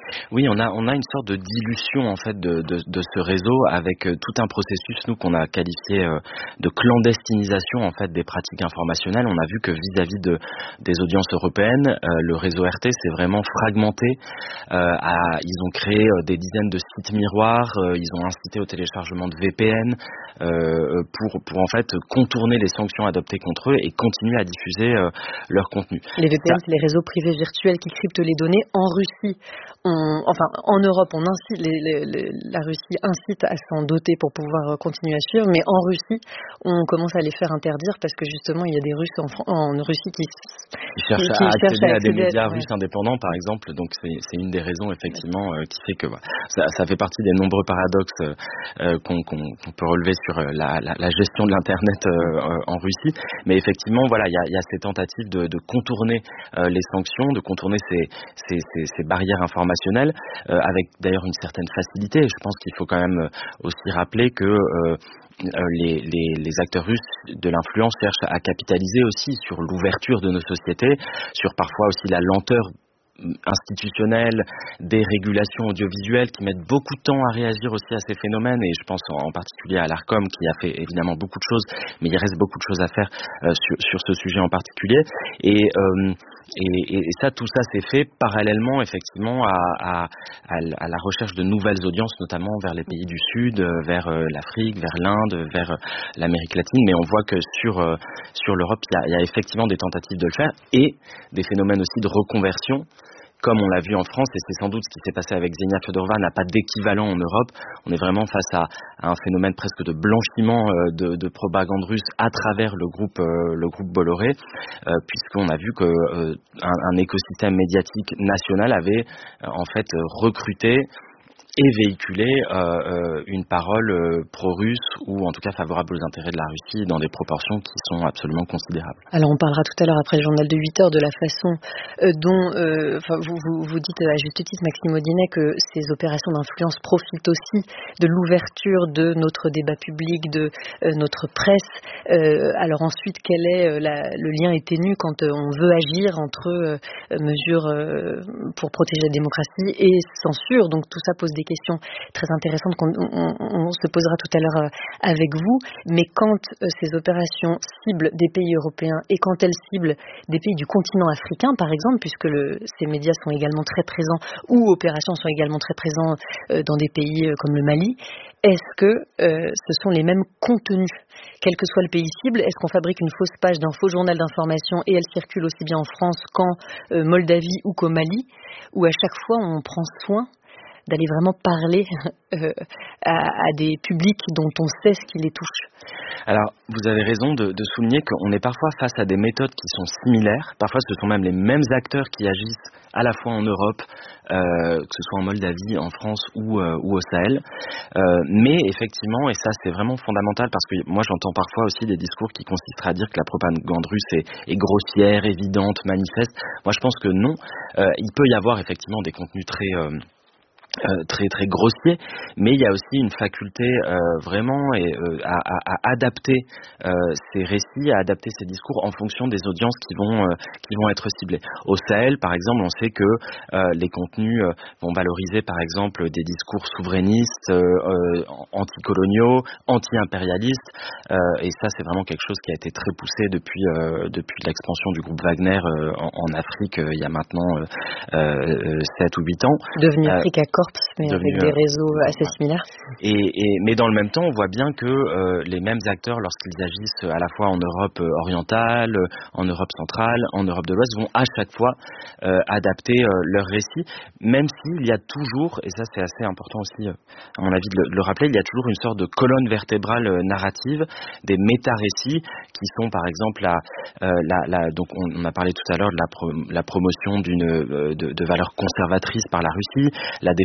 Oui, on a on a une sorte de dilution en fait de de, de ce réseau avec euh, tout un processus nous qu'on a qualifié euh, de clandestinisation en fait des pratiques informationnelles. On a vu que vis-à-vis de des audiences européennes, euh, le réseau R T s'est vraiment fragmenté. Euh, à, ils ont créé euh, des dizaines de sites miroirs. Euh, ils ont incité au téléchargement de V P N euh, pour pour en fait contourner les sanctions adoptées contre eux et continuer à diffuser euh, leur contenu. Les V P N, ça, c'est les réseaux privés virtuels qui cryptent les données. En Russie, on, enfin en Europe, on incite, les, les, les, la Russie incite à s'en doter pour pouvoir continuer à suivre, mais en Russie, on commence à les faire interdire parce que justement, il y a des Russes en, en Russie qui, qui cherchent qui, à, qui accéder cherchent à, à des accéder médias à, russes ouais. indépendants, par exemple. Donc c'est, c'est une des raisons effectivement euh, qui fait que bah, ça, ça fait partie des nombreux paradoxes euh, qu'on, qu'on, qu'on peut relever sur la, la, la gestion de l'internet euh, en Russie. Mais effectivement, voilà, il y a, y a ces tentatives de, de contourner euh, les sanctions, de contourner ces, ces, ces, ces barrières informationnelles, euh, avec d'ailleurs une certaine facilité. Je pense qu'il faut quand même aussi rappeler que euh, Les, les, les acteurs russes de l'influence cherchent à capitaliser aussi sur l'ouverture de nos sociétés, sur parfois aussi la lenteur institutionnelle, des régulations audiovisuelles qui mettent beaucoup de temps à réagir aussi à ces phénomènes, et je pense en particulier à l'Arcom qui a fait évidemment beaucoup de choses, mais il reste beaucoup de choses à faire euh, sur, sur ce sujet en particulier, et, euh, et, et ça, tout ça s'est fait parallèlement effectivement à, à, à la recherche de nouvelles audiences, notamment vers les pays du Sud, vers euh, l'Afrique, vers l'Inde, vers euh, l'Amérique latine, mais on voit que sur, euh, sur l'Europe, il y a, il y a effectivement des tentatives de le faire, et des phénomènes aussi de reconversion, comme on l'a vu en France, et c'est sans doute ce qui s'est passé avec Xenia Fedorova, n'a pas d'équivalent en Europe. On est vraiment face à, à un phénomène presque de blanchiment euh, de, de propagande russe à travers le groupe, euh, le groupe Bolloré, euh, puisqu'on a vu qu'un euh, un écosystème médiatique national avait euh, en fait recruté et véhiculer euh, euh, une parole euh, pro-russe ou en tout cas favorable aux intérêts de la Russie dans des proportions qui sont absolument considérables. Alors on parlera tout à l'heure après le journal de huit heures de la façon euh, dont euh, vous, vous, vous dites à juste titre, Maxime Audinet, que ces opérations d'influence profitent aussi de l'ouverture de notre débat public, de euh, notre presse. Euh, alors ensuite, quel est euh, la, le lien est ténu quand euh, on veut agir entre euh, mesures euh, pour protéger la démocratie et censure. Donc tout ça pose des questions très intéressantes qu'on on, on se posera tout à l'heure avec vous. Mais quand euh, ces opérations ciblent des pays européens et quand elles ciblent des pays du continent africain, par exemple, puisque le, ces médias sont également très présents ou opérations sont également très présents euh, dans des pays euh, comme le Mali, est-ce que euh, ce sont les mêmes contenus, quel que soit le pays cible? Est-ce qu'on fabrique une fausse page d'un faux journal d'information et elle circule aussi bien en France qu'en euh, Moldavie ou qu'au Mali, ou à chaque fois on prend soin d'aller vraiment parler euh, à, à des publics dont on sait ce qui les touche? Alors, vous avez raison de, de souligner qu'on est parfois face à des méthodes qui sont similaires. Parfois, ce sont même les mêmes acteurs qui agissent à la fois en Europe, euh, que ce soit en Moldavie, en France ou, euh, ou au Sahel. Euh, mais effectivement, et ça c'est vraiment fondamental, parce que moi j'entends parfois aussi des discours qui consisteraient à dire que la propagande russe est, est grossière, évidente, manifeste. Moi je pense que non. Euh, il peut y avoir effectivement des contenus très... Euh, Euh, très très grossier, mais il y a aussi une faculté euh, vraiment et, euh, à, à, à adapter euh, ces récits, à adapter ces discours en fonction des audiences qui vont euh, qui vont être ciblées. Au Sahel, par exemple, on sait que euh, les contenus euh, vont valoriser, par exemple, des discours souverainistes, euh, euh, anticoloniaux, anti-impérialistes, euh, et ça, c'est vraiment quelque chose qui a été très poussé depuis euh, depuis l'expansion du groupe Wagner euh, en, en Afrique euh, il y a maintenant euh, euh, sept ou huit ans. Devenu euh, Africa Corps, mais avec des réseaux assez similaires. Et, et, mais dans le même temps, on voit bien que euh, les mêmes acteurs, lorsqu'ils agissent à la fois en Europe orientale, en Europe centrale, en Europe de l'Ouest, vont à chaque fois euh, adapter euh, leur récit, même s'il y a toujours, et ça c'est assez important aussi, à mon avis de le, de le rappeler, il y a toujours une sorte de colonne vertébrale euh, narrative, des méta-récits qui sont par exemple la, euh, la, la donc on, on a parlé tout à l'heure de la, pro, la promotion d'une euh, de, de valeurs conservatrices par la Russie, la défense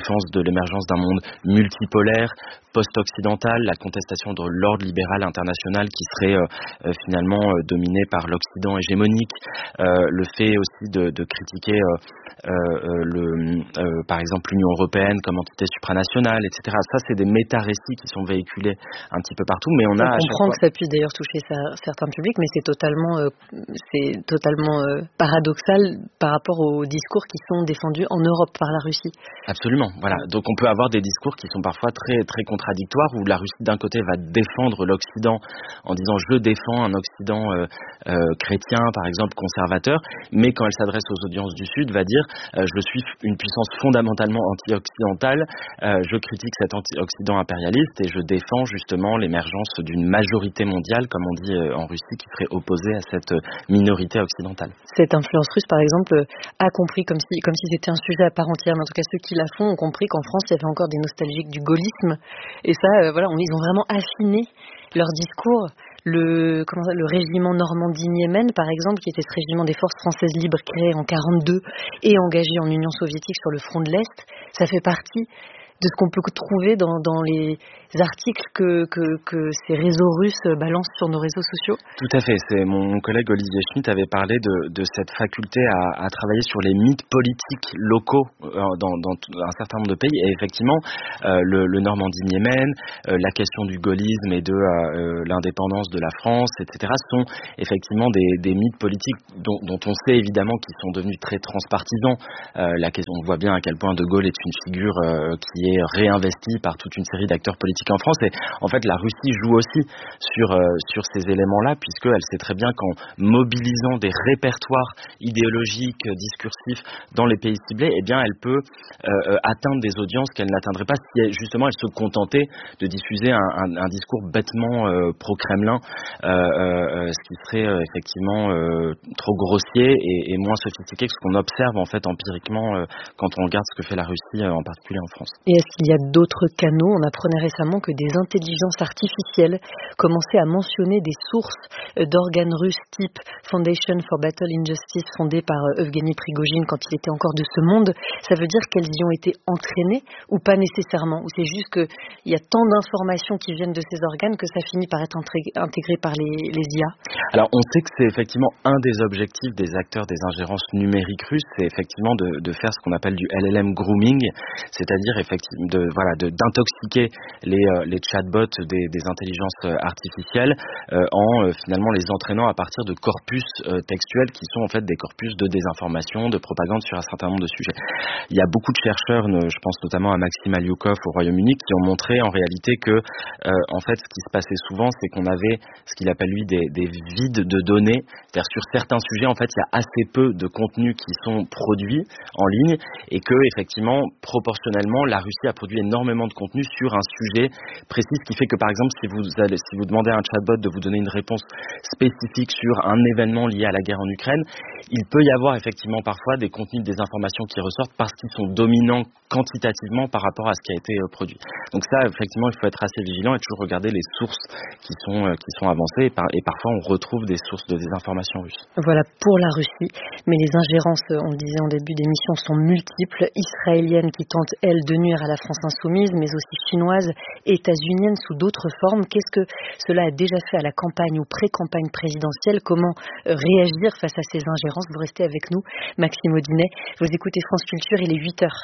défense de l'émergence d'un monde multipolaire, post-occidental, la contestation de l'ordre libéral international qui serait euh, finalement euh, dominé par l'Occident hégémonique, euh, le fait aussi de, de critiquer euh, euh, le, euh, par exemple l'Union européenne comme entité supranationale, et cetera. Ça, c'est des méta-récits qui sont véhiculés un petit peu partout, mais on, on a... On comprend que ça puisse d'ailleurs toucher ça, certains publics, mais c'est totalement, euh, c'est totalement euh, paradoxal par rapport aux discours qui sont défendus en Europe par la Russie. Absolument, voilà. Donc on peut avoir des discours qui sont parfois très, très contradictoires, où la Russie d'un côté va défendre l'Occident en disant je défends un Occident euh, euh, chrétien par exemple conservateur, mais quand elle s'adresse aux audiences du Sud va dire euh, je suis une puissance fondamentalement anti-occidentale, euh, je critique cet anti-occident impérialiste et je défends justement l'émergence d'une majorité mondiale comme on dit euh, en Russie qui serait opposée à cette minorité occidentale. Cette influence russe par exemple a compris comme si, comme si c'était un sujet à part entière, mais en tout cas ceux qui la font ont compris qu'en France il y avait encore des nostalgiques du gaullisme. Et ça, euh, voilà, on, ils ont vraiment affiné leur discours. Le, comment ça, le régiment Normandie-Niemen, par exemple, qui était ce régiment des forces françaises libres créé en quarante-deux et engagé en Union soviétique sur le front de l'Est, ça fait partie de ce qu'on peut trouver dans, dans les articles que, que, que ces réseaux russes balancent sur nos réseaux sociaux. Tout à fait. C'est mon collègue Olivier Schmitt avait parlé de, de cette faculté à, à travailler sur les mythes politiques locaux dans, dans un certain nombre de pays. Et effectivement, euh, le, le Normandie-Niemen, euh, la question du gaullisme et de euh, l'indépendance de la France, et cetera, sont effectivement des, des mythes politiques dont, dont on sait évidemment qu'ils sont devenus très transpartisans. Euh, la question, on voit bien à quel point De Gaulle est une figure euh, qui est réinvestie par toute une série d'acteurs politiques en France, et en fait la Russie joue aussi sur, euh, sur ces éléments-là, puisqu'elle sait très bien qu'en mobilisant des répertoires idéologiques, discursifs dans les pays ciblés, eh bien elle peut euh, atteindre des audiences qu'elle n'atteindrait pas si elle, justement elle se contentait de diffuser un, un, un discours bêtement euh, pro-Kremlin, euh, euh, ce qui serait euh, effectivement euh, trop grossier et, et moins sophistiqué que ce qu'on observe en fait empiriquement euh, quand on regarde ce que fait la Russie euh, en particulier en France. Et est-ce qu'il y a d'autres canaux? On apprenait récemment que des intelligences artificielles commençaient à mentionner des sources d'organes russes type Foundation for Battle Injustice fondée par Evgeny Prigojine quand il était encore de ce monde. Ça veut dire qu'elles y ont été entraînées ou pas nécessairement? Ou c'est juste qu'il y a tant d'informations qui viennent de ces organes que ça finit par être intégré par les, les I A? Alors on sait que c'est effectivement un des objectifs des acteurs des ingérences numériques russes, c'est effectivement de, de faire ce qu'on appelle du L L M grooming, c'est-à-dire effectivement de, voilà, de, d'intoxiquer les, euh, les chatbots des, des intelligences euh, artificielles euh, en euh, finalement les entraînant à partir de corpus euh, textuels qui sont en fait des corpus de désinformation, de propagande sur un certain nombre de sujets. Il y a beaucoup de chercheurs, je pense notamment à Maxime Aliukov au Royaume-Uni, qui ont montré en réalité que euh, en fait ce qui se passait souvent, c'est qu'on avait ce qu'il appelle lui des, des vides de données, c'est-à-dire sur certains sujets en fait il y a assez peu de contenus qui sont produits en ligne et que effectivement proportionnellement la Russie a produit énormément de contenu sur un sujet précis, ce qui fait que par exemple si vous allez, si vous demandez à un chatbot de vous donner une réponse spécifique sur un événement lié à la guerre en Ukraine, il peut y avoir effectivement parfois des contenus, des informations qui ressortent parce qu'ils sont dominants quantitativement par rapport à ce qui a été produit. Donc ça effectivement il faut être assez vigilant et toujours regarder les sources qui sont, qui sont avancées et, par, et parfois on retrouve des sources de désinformation russe. Voilà pour la Russie, mais les ingérences, on le disait en début d'émission, sont multiples, israéliennes qui tentent elles de nuire à la France insoumise, mais aussi chinoises, états-uniennes sous d'autres formes. Qu'est-ce que cela a déjà fait à la campagne ou pré-campagne présidentielle? Comment réagir face à ces ingérences? Vous restez avec nous, Maxime Audinet. Vous écoutez France Culture, il est huit heures.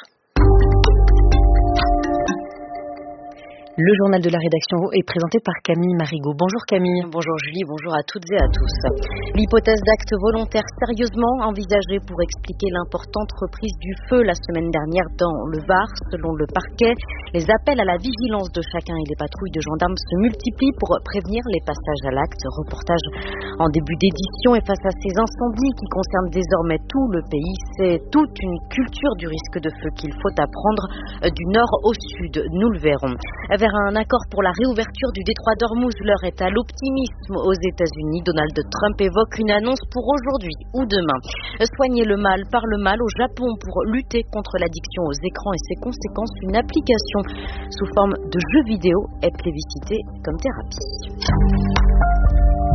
Le journal de la rédaction est présenté par Camille Marigot. Bonjour Camille. Bonjour Julie, bonjour à toutes et à tous. L'hypothèse d'acte volontaire sérieusement envisagée pour expliquer l'importante reprise du feu la semaine dernière dans le Var. Selon le parquet, les appels à la vigilance de chacun et les patrouilles de gendarmes se multiplient pour prévenir les passages à l'acte. Reportage en début d'édition, et face à ces incendies qui concernent désormais tout le pays, c'est toute une culture du risque de feu qu'il faut apprendre du nord au sud. Nous le verrons. Vers un accord pour la réouverture du détroit d'Ormuz, l'heure est à l'optimisme aux États-Unis. Donald Trump évoque une annonce pour aujourd'hui ou demain. Soigner le mal par le mal au Japon pour lutter contre l'addiction aux écrans et ses conséquences. Une application sous forme de jeu vidéo est plébiscitée comme thérapie.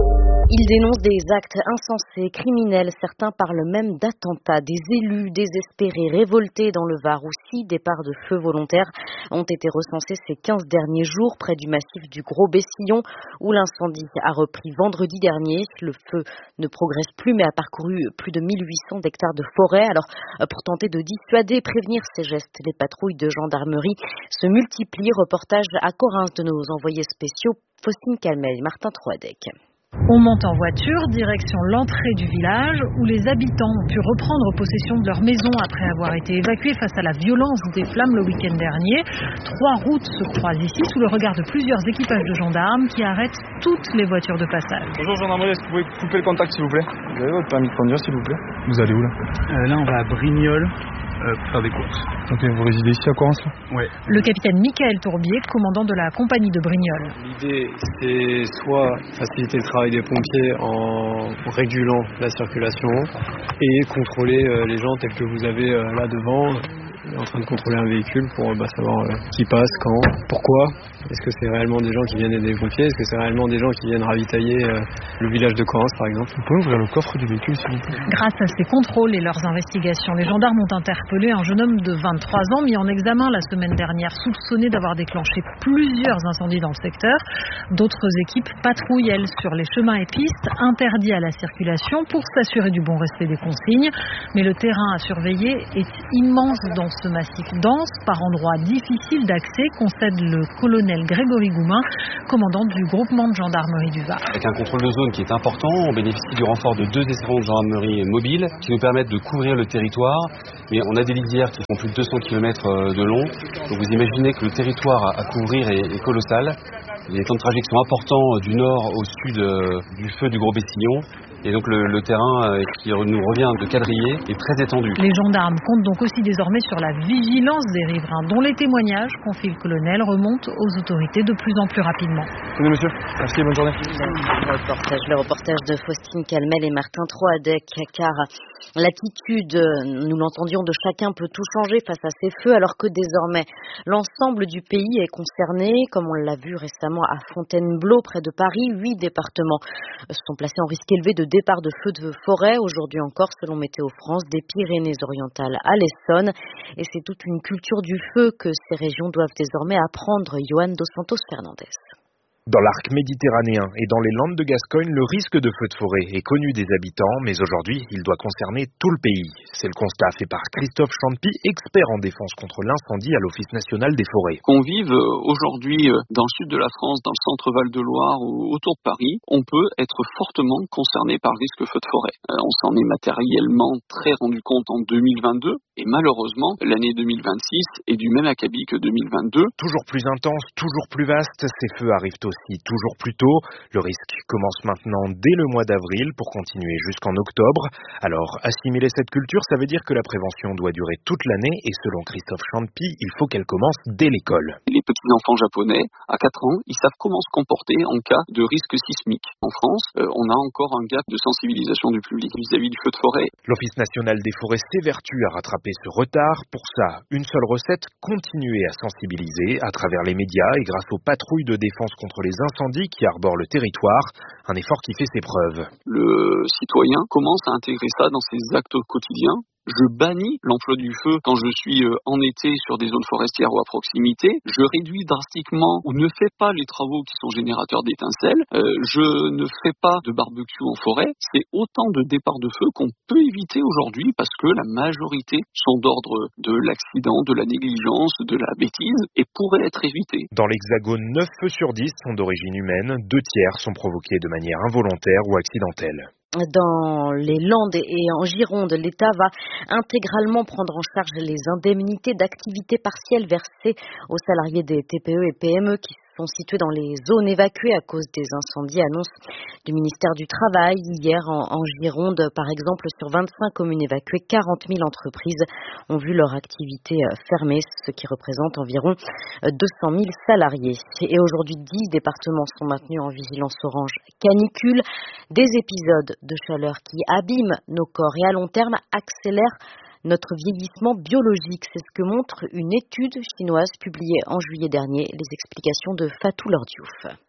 Ils dénoncent des actes insensés, criminels. Certains parlent même d'attentats. Des élus désespérés, révoltés dans le Var, où six départs de feu volontaires ont été recensés ces quinze derniers jours près du massif du Gros Bessillon, où l'incendie a repris vendredi dernier. Le feu ne progresse plus, mais a parcouru plus de mille huit cents hectares de forêt. Alors, pour tenter de dissuader, prévenir ces gestes, les patrouilles de gendarmerie se multiplient. Reportage à Correns de nos envoyés spéciaux, Faustine Calmel et Martin Troadec. On monte en voiture, direction l'entrée du village où les habitants ont pu reprendre possession de leur maison après avoir été évacués face à la violence des flammes le week-end dernier. Trois routes se croisent ici sous le regard de plusieurs équipages de gendarmes qui arrêtent toutes les voitures de passage. Bonjour gendarmerie, est-ce que vous pouvez couper le contact s'il vous plaît? Vous avez votre permis de conduire s'il vous plaît? Vous allez où là? euh, Là on va à Brignoles. Euh, pour faire des courses. Ok, vous résidez ici à Correns là? Ouais. Le capitaine Michael Tourbier, commandant de la compagnie de Brignoles. L'idée, c'est soit faciliter le travail des pompiers en régulant la circulation et contrôler euh, les gens tels que vous avez euh, là devant, en train de contrôler un véhicule pour bah, savoir euh, qui passe, quand, pourquoi. Est-ce que c'est réellement des gens qui viennent aider les pompiers? Est-ce que c'est réellement des gens qui viennent ravitailler euh, le village de Correns par exemple? Vous pouvez ouvrir le coffre du véhicule s'il vous plaît? Grâce à ces contrôles et leurs investigations, les gendarmes ont interpellé un jeune homme de vingt-trois ans mis en examen la semaine dernière, soupçonné d'avoir déclenché plusieurs incendies dans le secteur. D'autres équipes patrouillent, elles, sur les chemins et pistes interdits à la circulation pour s'assurer du bon respect des consignes. Mais le terrain à surveiller est immense dans ce massif dense, par endroits difficiles d'accès, concède le colonel Grégory Goumin, commandant du groupement de gendarmerie du Var. Avec un contrôle de zone qui est important, on bénéficie du renfort de deux escadrons de gendarmerie mobiles qui nous permettent de couvrir le territoire. Mais on a des lisières qui font plus de deux cents kilomètres de long. Donc vous imaginez que le territoire à couvrir est, est colossal. Les temps de trajet sont importants du nord au sud du feu du Gros Bessillon. Et donc le, le terrain qui nous revient de quadriller est très étendu. Les gendarmes comptent donc aussi désormais sur la vigilance des riverains, dont les témoignages, confie le colonel, remontent aux autorités de plus en plus rapidement. Tenez monsieur, merci, bonne journée. Le reportage, le reportage de Faustine Calmel et Martin Troadec, car l'attitude, nous l'entendions, de chacun peut tout changer face à ces feux, alors que désormais l'ensemble du pays est concerné, comme on l'a vu récemment à Fontainebleau, près de Paris. Huit départements sont placés en risque élevé de départ de feux de forêt. Aujourd'hui encore, selon Météo France, des Pyrénées-Orientales à l'Essonne. Et c'est toute une culture du feu que ces régions doivent désormais apprendre. Johan Dos Santos Fernandez. Dans l'arc méditerranéen et dans les Landes de Gascogne, le risque de feu de forêt est connu des habitants, mais aujourd'hui, il doit concerner tout le pays. C'est le constat fait par Christophe Champy, expert en défense contre l'incendie à l'Office national des forêts. Qu'on vive aujourd'hui dans le sud de la France, dans le centre Val-de-Loire ou autour de Paris, on peut être fortement concerné par le risque feu de forêt. On s'en est matériellement très rendu compte en deux mille vingt-deux, et malheureusement, l'année deux mille vingt-six est du même acabit que deux mille vingt-deux. Toujours plus intense, toujours plus vaste, ces feux arrivent aussi toujours plus tôt. Le risque commence maintenant dès le mois d'avril pour continuer jusqu'en octobre. Alors, assimiler cette culture, ça veut dire que la prévention doit durer toute l'année et selon Christophe Champy, il faut qu'elle commence dès l'école. Les petits-enfants japonais, à quatre ans, ils savent comment se comporter en cas de risque sismique. En France, euh, on a encore un gap de sensibilisation du public vis-à-vis du feu de forêt. L'Office national des forêts s'évertue à rattraper ce retard. Pour ça, une seule recette, continuer à sensibiliser à travers les médias et grâce aux patrouilles de défense contre les incendies qui arborent le territoire, un effort qui fait ses preuves. Le citoyen commence à intégrer ça dans ses actes quotidiens. Je bannis l'emploi du feu quand je suis en été sur des zones forestières ou à proximité. Je réduis drastiquement ou ne fais pas les travaux qui sont générateurs d'étincelles. Euh, je ne fais pas de barbecue en forêt. C'est autant de départs de feu qu'on peut éviter aujourd'hui parce que la majorité sont d'ordre de l'accident, de la négligence, de la bêtise et pourraient être évités. Dans l'Hexagone, neuf feux sur dix sont d'origine humaine. Deux tiers sont provoqués de manière involontaire ou accidentelle. Dans les Landes et en Gironde, l'État va intégralement prendre en charge les indemnités d'activité partielle versées aux salariés des T P E et P M E qui sont situés dans les zones évacuées à cause des incendies. Annonce du ministère du Travail. Hier, en, en Gironde, par exemple, sur vingt-cinq communes évacuées, quarante mille entreprises ont vu leur activité fermée, ce qui représente environ deux cent mille salariés. Et aujourd'hui, dix départements sont maintenus en vigilance orange canicule. Des épisodes de chaleur qui abîment nos corps et à long terme accélèrent notre vieillissement biologique. C'est ce que montre une étude chinoise publiée en juillet dernier. Les explications de Fatou Lordiouf.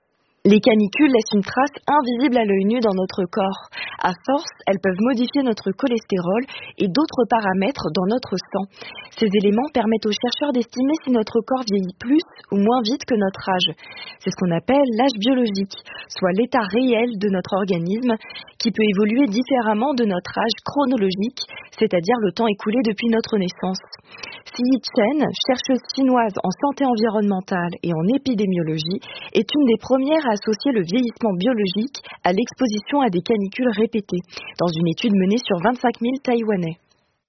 Les canicules laissent une trace invisible à l'œil nu dans notre corps. À force, elles peuvent modifier notre cholestérol et d'autres paramètres dans notre sang. Ces éléments permettent aux chercheurs d'estimer si notre corps vieillit plus ou moins vite que notre âge. C'est ce qu'on appelle l'âge biologique, soit l'état réel de notre organisme qui peut évoluer différemment de notre âge chronologique, c'est-à-dire le temps écoulé depuis notre naissance. Siyi Chen, chercheuse chinoise en santé environnementale et en épidémiologie, est une des premières à associer le vieillissement biologique à l'exposition à des canicules répétées, dans une étude menée sur vingt-cinq mille Taïwanais.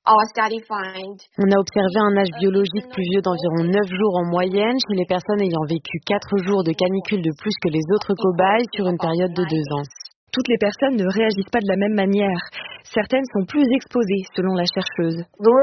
On a observé un âge biologique plus vieux d'environ neuf jours en moyenne chez les personnes ayant vécu quatre jours de canicule de plus que les autres cobayes sur une période de deux ans. Toutes les personnes ne réagissent pas de la même manière. Certaines sont plus exposées, selon la chercheuse.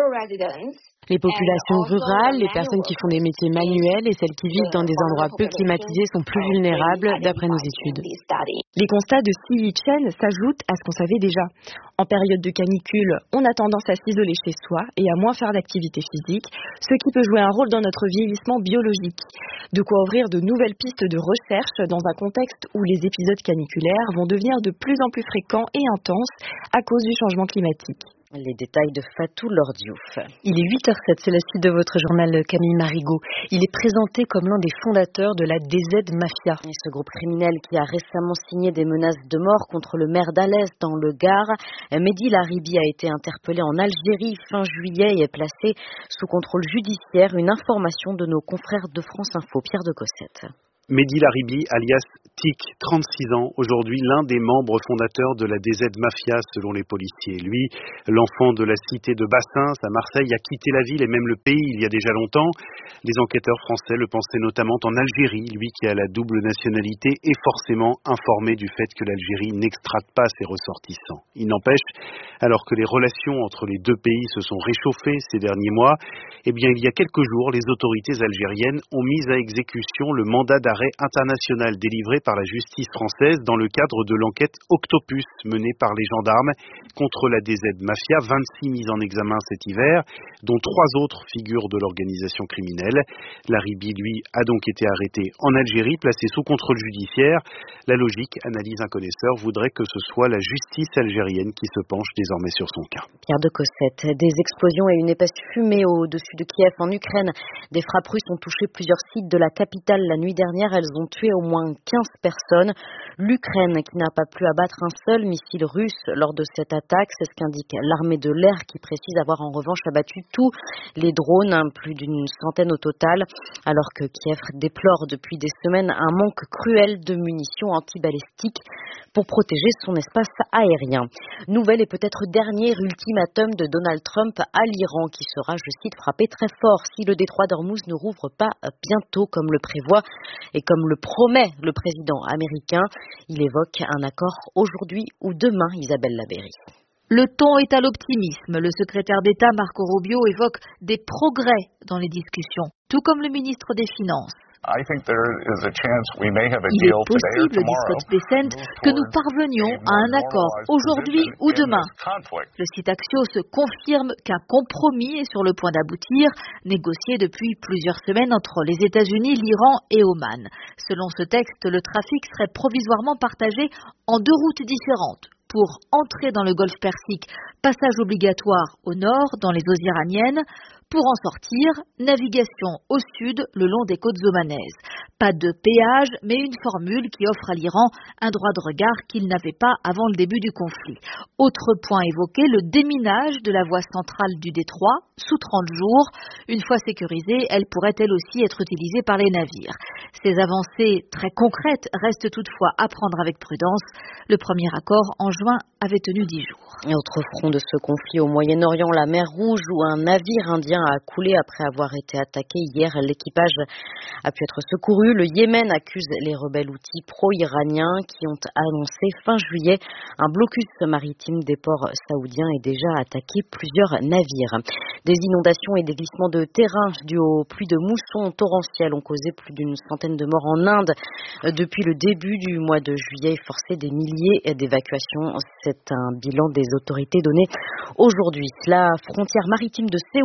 Les populations rurales, les personnes qui font des métiers manuels et celles qui vivent dans des endroits peu climatisés sont plus vulnérables, d'après nos études. Les constats de Siyi Chen s'ajoutent à ce qu'on savait déjà. En période de canicule, on a tendance à s'isoler chez soi et à moins faire d'activité physique, ce qui peut jouer un rôle dans notre vieillissement biologique. De quoi ouvrir de nouvelles pistes de recherche dans un contexte où les épisodes caniculaires vont devenir de plus en plus fréquents et intenses à cause du changement climatique. Les détails de Fatou Lordiouf. Il est huit heures zéro sept, c'est la suite de votre journal Camille Marigot. Il est présenté comme l'un des fondateurs de la D Z Mafia. Et ce groupe criminel qui a récemment signé des menaces de mort contre le maire d'Alès dans le Gard, Mehdi Laribi, a été interpellé en Algérie fin juillet et est placé sous contrôle judiciaire. Une information de nos confrères de France Info, Pierre de Cossette. Mehdi Laribi, alias Tic, trente-six ans, aujourd'hui l'un des membres fondateurs de la D Z Mafia selon les policiers. Lui, l'enfant de la cité de Bassins à Marseille, a quitté la ville et même le pays il y a déjà longtemps. Les enquêteurs français le pensaient notamment en Algérie. Lui qui a la double nationalité est forcément informé du fait que l'Algérie n'extrade pas ses ressortissants. Il n'empêche, alors que les relations entre les deux pays se sont réchauffées ces derniers mois, eh bien il y a quelques jours, les autorités algériennes ont mis à exécution le mandat d'arrêt international délivré par la justice française dans le cadre de l'enquête Octopus menée par les gendarmes contre la D Z Mafia, vingt-six mises en examen cet hiver, dont trois autres figures de l'organisation criminelle. Laribi, lui, a donc été arrêté en Algérie, placé sous contrôle judiciaire. La logique, analyse un connaisseur, voudrait que ce soit la justice algérienne qui se penche désormais sur son cas. Pierre de Cossette, des explosions et une épaisse fumée au-dessus de Kiev en Ukraine. Des frappes russes ont touché plusieurs sites de la capitale la nuit dernière. Elles ont tué au moins quinze personnes. L'Ukraine qui n'a pas pu abattre un seul missile russe lors de cette attaque, c'est ce qu'indique l'armée de l'air qui précise avoir en revanche abattu tous les drones, plus d'une centaine au total, alors que Kiev déplore depuis des semaines un manque cruel de munitions antibalistiques pour protéger son espace aérien. Nouvelle et peut-être dernier ultimatum de Donald Trump à l'Iran qui sera, je cite, frappé très fort si le détroit d'Ormuz ne rouvre pas bientôt comme le prévoit et comme le promet le président américain. Il évoque un accord aujourd'hui ou demain, Isabelle Labéry. Le ton est à l'optimisme. Le secrétaire d'État Marco Rubio évoque des progrès dans les discussions, tout comme le ministre des Finances. I think there is a chance we may have a Il deal est possible, dit Scott Bessent, que nous parvenions à un accord aujourd'hui ou demain. Le site Axios confirme qu'un compromis est sur le point d'aboutir, négocié depuis plusieurs semaines entre les États-Unis, l'Iran et Oman. Selon ce texte, le trafic serait provisoirement partagé en deux routes différentes. Pour entrer dans le golfe Persique, passage obligatoire au nord, dans les eaux iraniennes. Pour en sortir, navigation au sud, le long des côtes omanaises. Pas de péage, mais une formule qui offre à l'Iran un droit de regard qu'il n'avait pas avant le début du conflit. Autre point évoqué, le déminage de la voie centrale du détroit, sous trente jours. Une fois sécurisée, elle pourrait elle aussi être utilisée par les navires. Ces avancées très concrètes restent toutefois à prendre avec prudence. Le premier accord en juin avait tenu dix jours. Et autre front de ce conflit au Moyen-Orient, la mer Rouge, où un navire indien a coulé après avoir été attaqué hier. L'équipage a pu être secouru. Le Yémen accuse les rebelles houthis pro-iraniens qui ont annoncé fin juillet un blocus maritime des ports saoudiens et déjà attaqué plusieurs navires. Des inondations et des glissements de terrain dus aux pluies de mousson torrentielles ont causé plus d'une centaine de morts en Inde depuis le début du mois de juillet et forcé des milliers d'évacuations. C'est un bilan des autorités donné aujourd'hui. La frontière maritime de Ceuta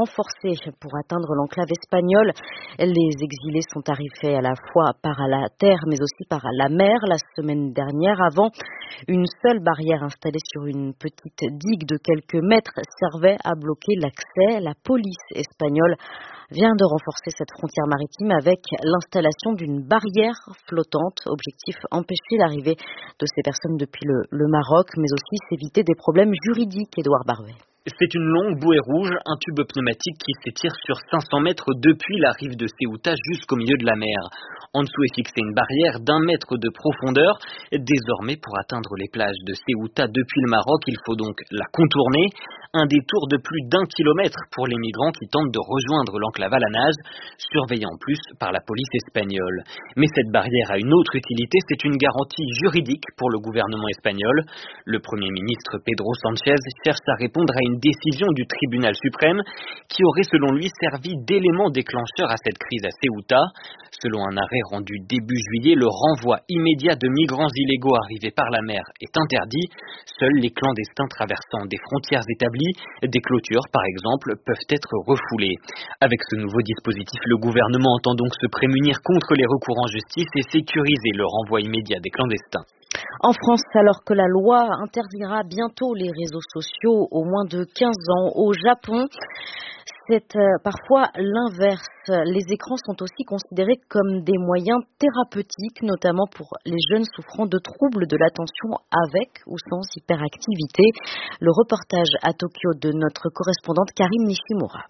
renforcée pour atteindre l'enclave espagnole. Les exilés sont arrivés à la fois par la terre mais aussi par la mer la semaine dernière. Avant, une seule barrière installée sur une petite digue de quelques mètres servait à bloquer l'accès. La police espagnole vient de renforcer cette frontière maritime avec l'installation d'une barrière flottante. Objectif, empêcher l'arrivée de ces personnes depuis le, le Maroc, mais aussi s'éviter des problèmes juridiques. Édouard Barvet. C'est une longue bouée rouge, un tube pneumatique qui s'étire sur cinq cents mètres depuis la rive de Ceuta jusqu'au milieu de la mer. En dessous est fixée une barrière d'un mètre de profondeur. Désormais, pour atteindre les plages de Ceuta depuis le Maroc, il faut donc la contourner. Un détour de plus d'un kilomètre pour les migrants qui tentent de rejoindre l'enclave à la nage, surveillée en plus par la police espagnole. Mais cette barrière a une autre utilité, c'est une garantie juridique pour le gouvernement espagnol. Le Premier ministre Pedro Sánchez cherche à répondre à une décision du tribunal suprême qui aurait selon lui servi d'élément déclencheur à cette crise à Ceuta. Selon un arrêt rendu début juillet, le renvoi immédiat de migrants illégaux arrivés par la mer est interdit. Seuls les clandestins traversant des frontières établies, des clôtures par exemple, peuvent être refoulés. Avec ce nouveau dispositif, le gouvernement entend donc se prémunir contre les recours en justice et sécuriser le renvoi immédiat des clandestins. En France, alors que la loi interdira bientôt les réseaux sociaux aux moins de quinze ans, au Japon, c'est euh, parfois l'inverse. Les écrans sont aussi considérés comme des moyens thérapeutiques, notamment pour les jeunes souffrant de troubles de l'attention avec ou sans hyperactivité. Le reportage à Tokyo de notre correspondante Karine Nishimura.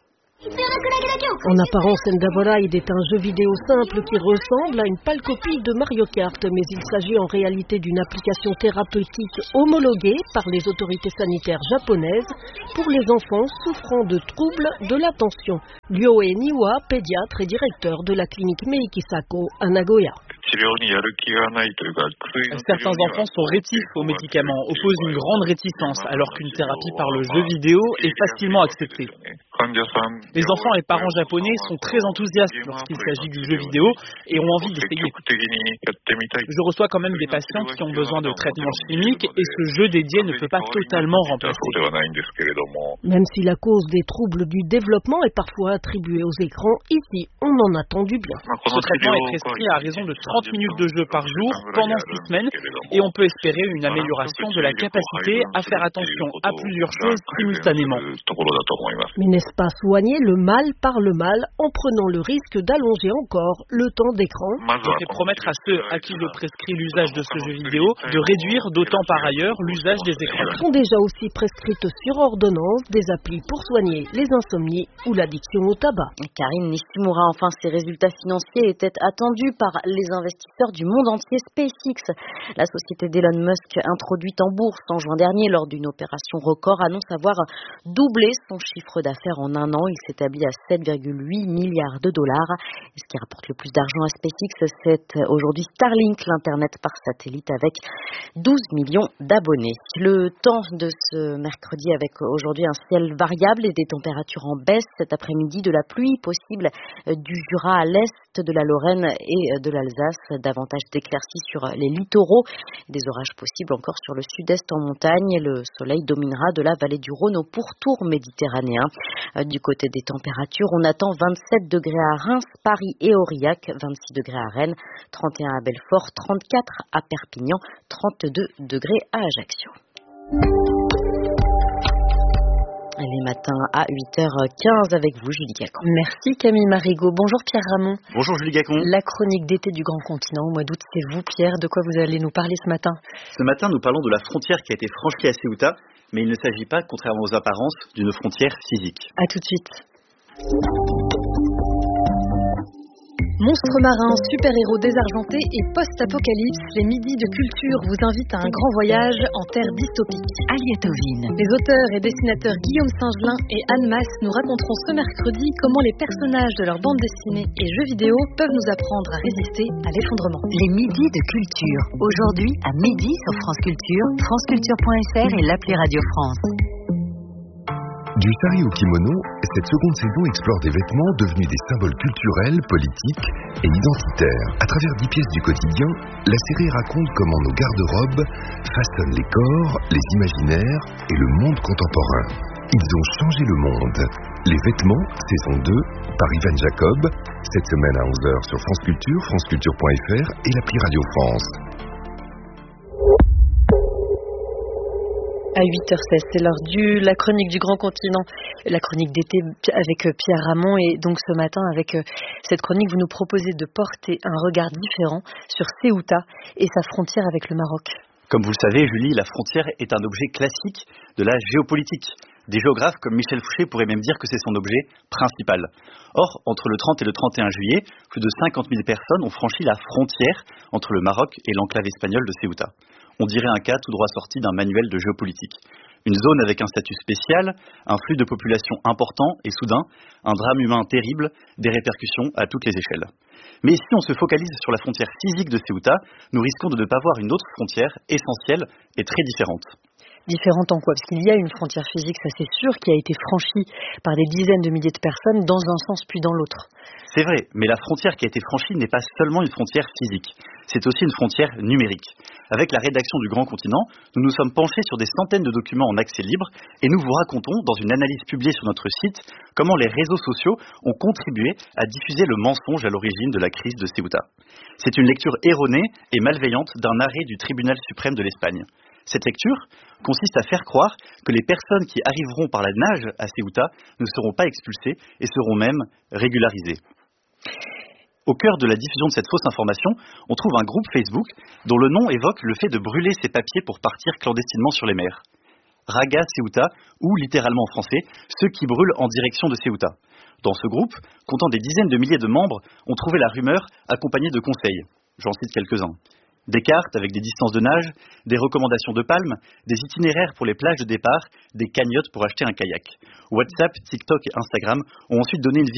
En apparence, Endavoride est un jeu vidéo simple qui ressemble à une pâle copie de Mario Kart, mais il s'agit en réalité d'une application thérapeutique homologuée par les autorités sanitaires japonaises pour les enfants souffrant de troubles de l'attention. Ryoe Niwa, pédiatre et directeur de la clinique Meikisako à Nagoya. Certains enfants sont rétifs aux médicaments, opposent une grande réticence, alors qu'une thérapie par le jeu vidéo est facilement acceptée. Les enfants et parents japonais sont très enthousiastes lorsqu'il s'agit du jeu vidéo et ont envie d'essayer. Je reçois quand même des patients qui ont besoin de traitements chimiques et ce jeu dédié ne peut pas totalement remplacer. Même si la cause des troubles du développement est parfois attribuée aux écrans, ici on en attend du bien. Ce traitement est prescrit à raison de trente minutes de jeu par jour pendant six semaines et on peut espérer une amélioration de la capacité à faire attention à plusieurs choses simultanément. Mais n'est-ce pas soigner le mal par le mal en prenant le risque d'allonger encore le temps d'écran? Je vais promettre à ceux à qui je prescris l'usage de ce jeu vidéo de réduire d'autant par ailleurs l'usage des écrans. Sont déjà aussi prescrites sur ordonnance des applis pour soigner les insomnies ou l'addiction au tabac. Karine Nishimura, enfin, ces résultats financiers étaient attendus par les investisseurs du monde entier. SpaceX, la société d'Elon Musk introduite en bourse en juin dernier lors d'une opération record, annonce avoir doublé son chiffre d'affaires en un an. Il s'établit à sept virgule huit milliards de dollars. Et ce qui rapporte le plus d'argent à SpaceX, c'est aujourd'hui Starlink, l'Internet par satellite avec douze millions d'abonnés. Le temps de ce mercredi avec aujourd'hui un ciel variable et des températures en baisse. Cet après-midi, de la pluie possible du Jura à l'est de la Lorraine et de l'Alsace. Davantage d'éclaircies sur les littoraux. Des orages possibles encore sur le sud-est en montagne. Le soleil dominera de la vallée du Rhône au pourtour méditerranéen. Du côté des températures, on attend vingt-sept degrés à Reims, Paris et Aurillac, vingt-six degrés à Rennes, trente et un à Belfort, trente-quatre à Perpignan, trente-deux degrés à Ajaccio. Les matins à huit heures quinze avec vous, Julie Gacon. Merci Camille Marigot. Bonjour Pierre Ramon. Bonjour Julie Gacon. La chronique d'été du Grand Continent au mois d'août, c'est vous Pierre. De quoi vous allez nous parler ce matin? Ce matin, nous parlons de la frontière qui a été franchie à Ceuta, mais il ne s'agit pas, contrairement aux apparences, d'une frontière physique. À tout de suite. Monstres marins, super-héros désargentés et post-apocalypse, les midis de culture vous invitent à un grand voyage en terre dystopique. Aliatovine. Les auteurs et dessinateurs Guillaume Singelin et Anne Masse nous raconteront ce mercredi comment les personnages de leur bande dessinée et jeux vidéo peuvent nous apprendre à résister à l'effondrement. Les midis de culture. Aujourd'hui, à midi sur France Culture, franceculture point f r et l'appli Radio France. Du sari au kimono, cette seconde saison explore des vêtements devenus des symboles culturels, politiques et identitaires. À travers dix pièces du quotidien, la série raconte comment nos garde-robes façonnent les corps, les imaginaires et le monde contemporain. Ils ont changé le monde. Les vêtements, saison deux, par Ivan Jacob. Cette semaine à onze heures sur France Culture, franceculture point f r et l'appli Radio France. À huit heures seize, c'est l'heure du la chronique du Grand Continent, la chronique d'été avec Pierre Ramon. Et donc ce matin, avec cette chronique, vous nous proposez de porter un regard différent sur Ceuta et sa frontière avec le Maroc. Comme vous le savez, Julie, la frontière est un objet classique de la géopolitique. Des géographes comme Michel Fouché pourraient même dire que c'est son objet principal. Or, entre le trente et le trente et un juillet, plus de cinquante mille personnes ont franchi la frontière entre le Maroc et l'enclave espagnole de Ceuta. On dirait un cas tout droit sorti d'un manuel de géopolitique. Une zone avec un statut spécial, un flux de population important et soudain, un drame humain terrible, des répercussions à toutes les échelles. Mais si on se focalise sur la frontière physique de Ceuta, nous risquons de ne pas voir une autre frontière essentielle et très différente. Différente en quoi? Parce qu'il y a une frontière physique, ça c'est sûr, qui a été franchie par des dizaines de milliers de personnes dans un sens puis dans l'autre. C'est vrai, mais la frontière qui a été franchie n'est pas seulement une frontière physique, c'est aussi une frontière numérique. Avec la rédaction du Grand Continent, nous nous sommes penchés sur des centaines de documents en accès libre et nous vous racontons, dans une analyse publiée sur notre site, comment les réseaux sociaux ont contribué à diffuser le mensonge à l'origine de la crise de Ceuta. C'est une lecture erronée et malveillante d'un arrêt du tribunal suprême de l'Espagne. Cette lecture consiste à faire croire que les personnes qui arriveront par la nage à Ceuta ne seront pas expulsées et seront même régularisées. Au cœur de la diffusion de cette fausse information, on trouve un groupe Facebook dont le nom évoque le fait de brûler ses papiers pour partir clandestinement sur les mers. Raga Ceuta, ou littéralement en français, ceux qui brûlent en direction de Ceuta. Dans ce groupe, comptant des dizaines de milliers de membres, on trouvait la rumeur accompagnée de conseils. J'en cite quelques-uns. Des cartes avec des distances de nage, des recommandations de palmes, des itinéraires pour les plages de départ, des cagnottes pour acheter un kayak. WhatsApp, TikTok et Instagram ont ensuite donné une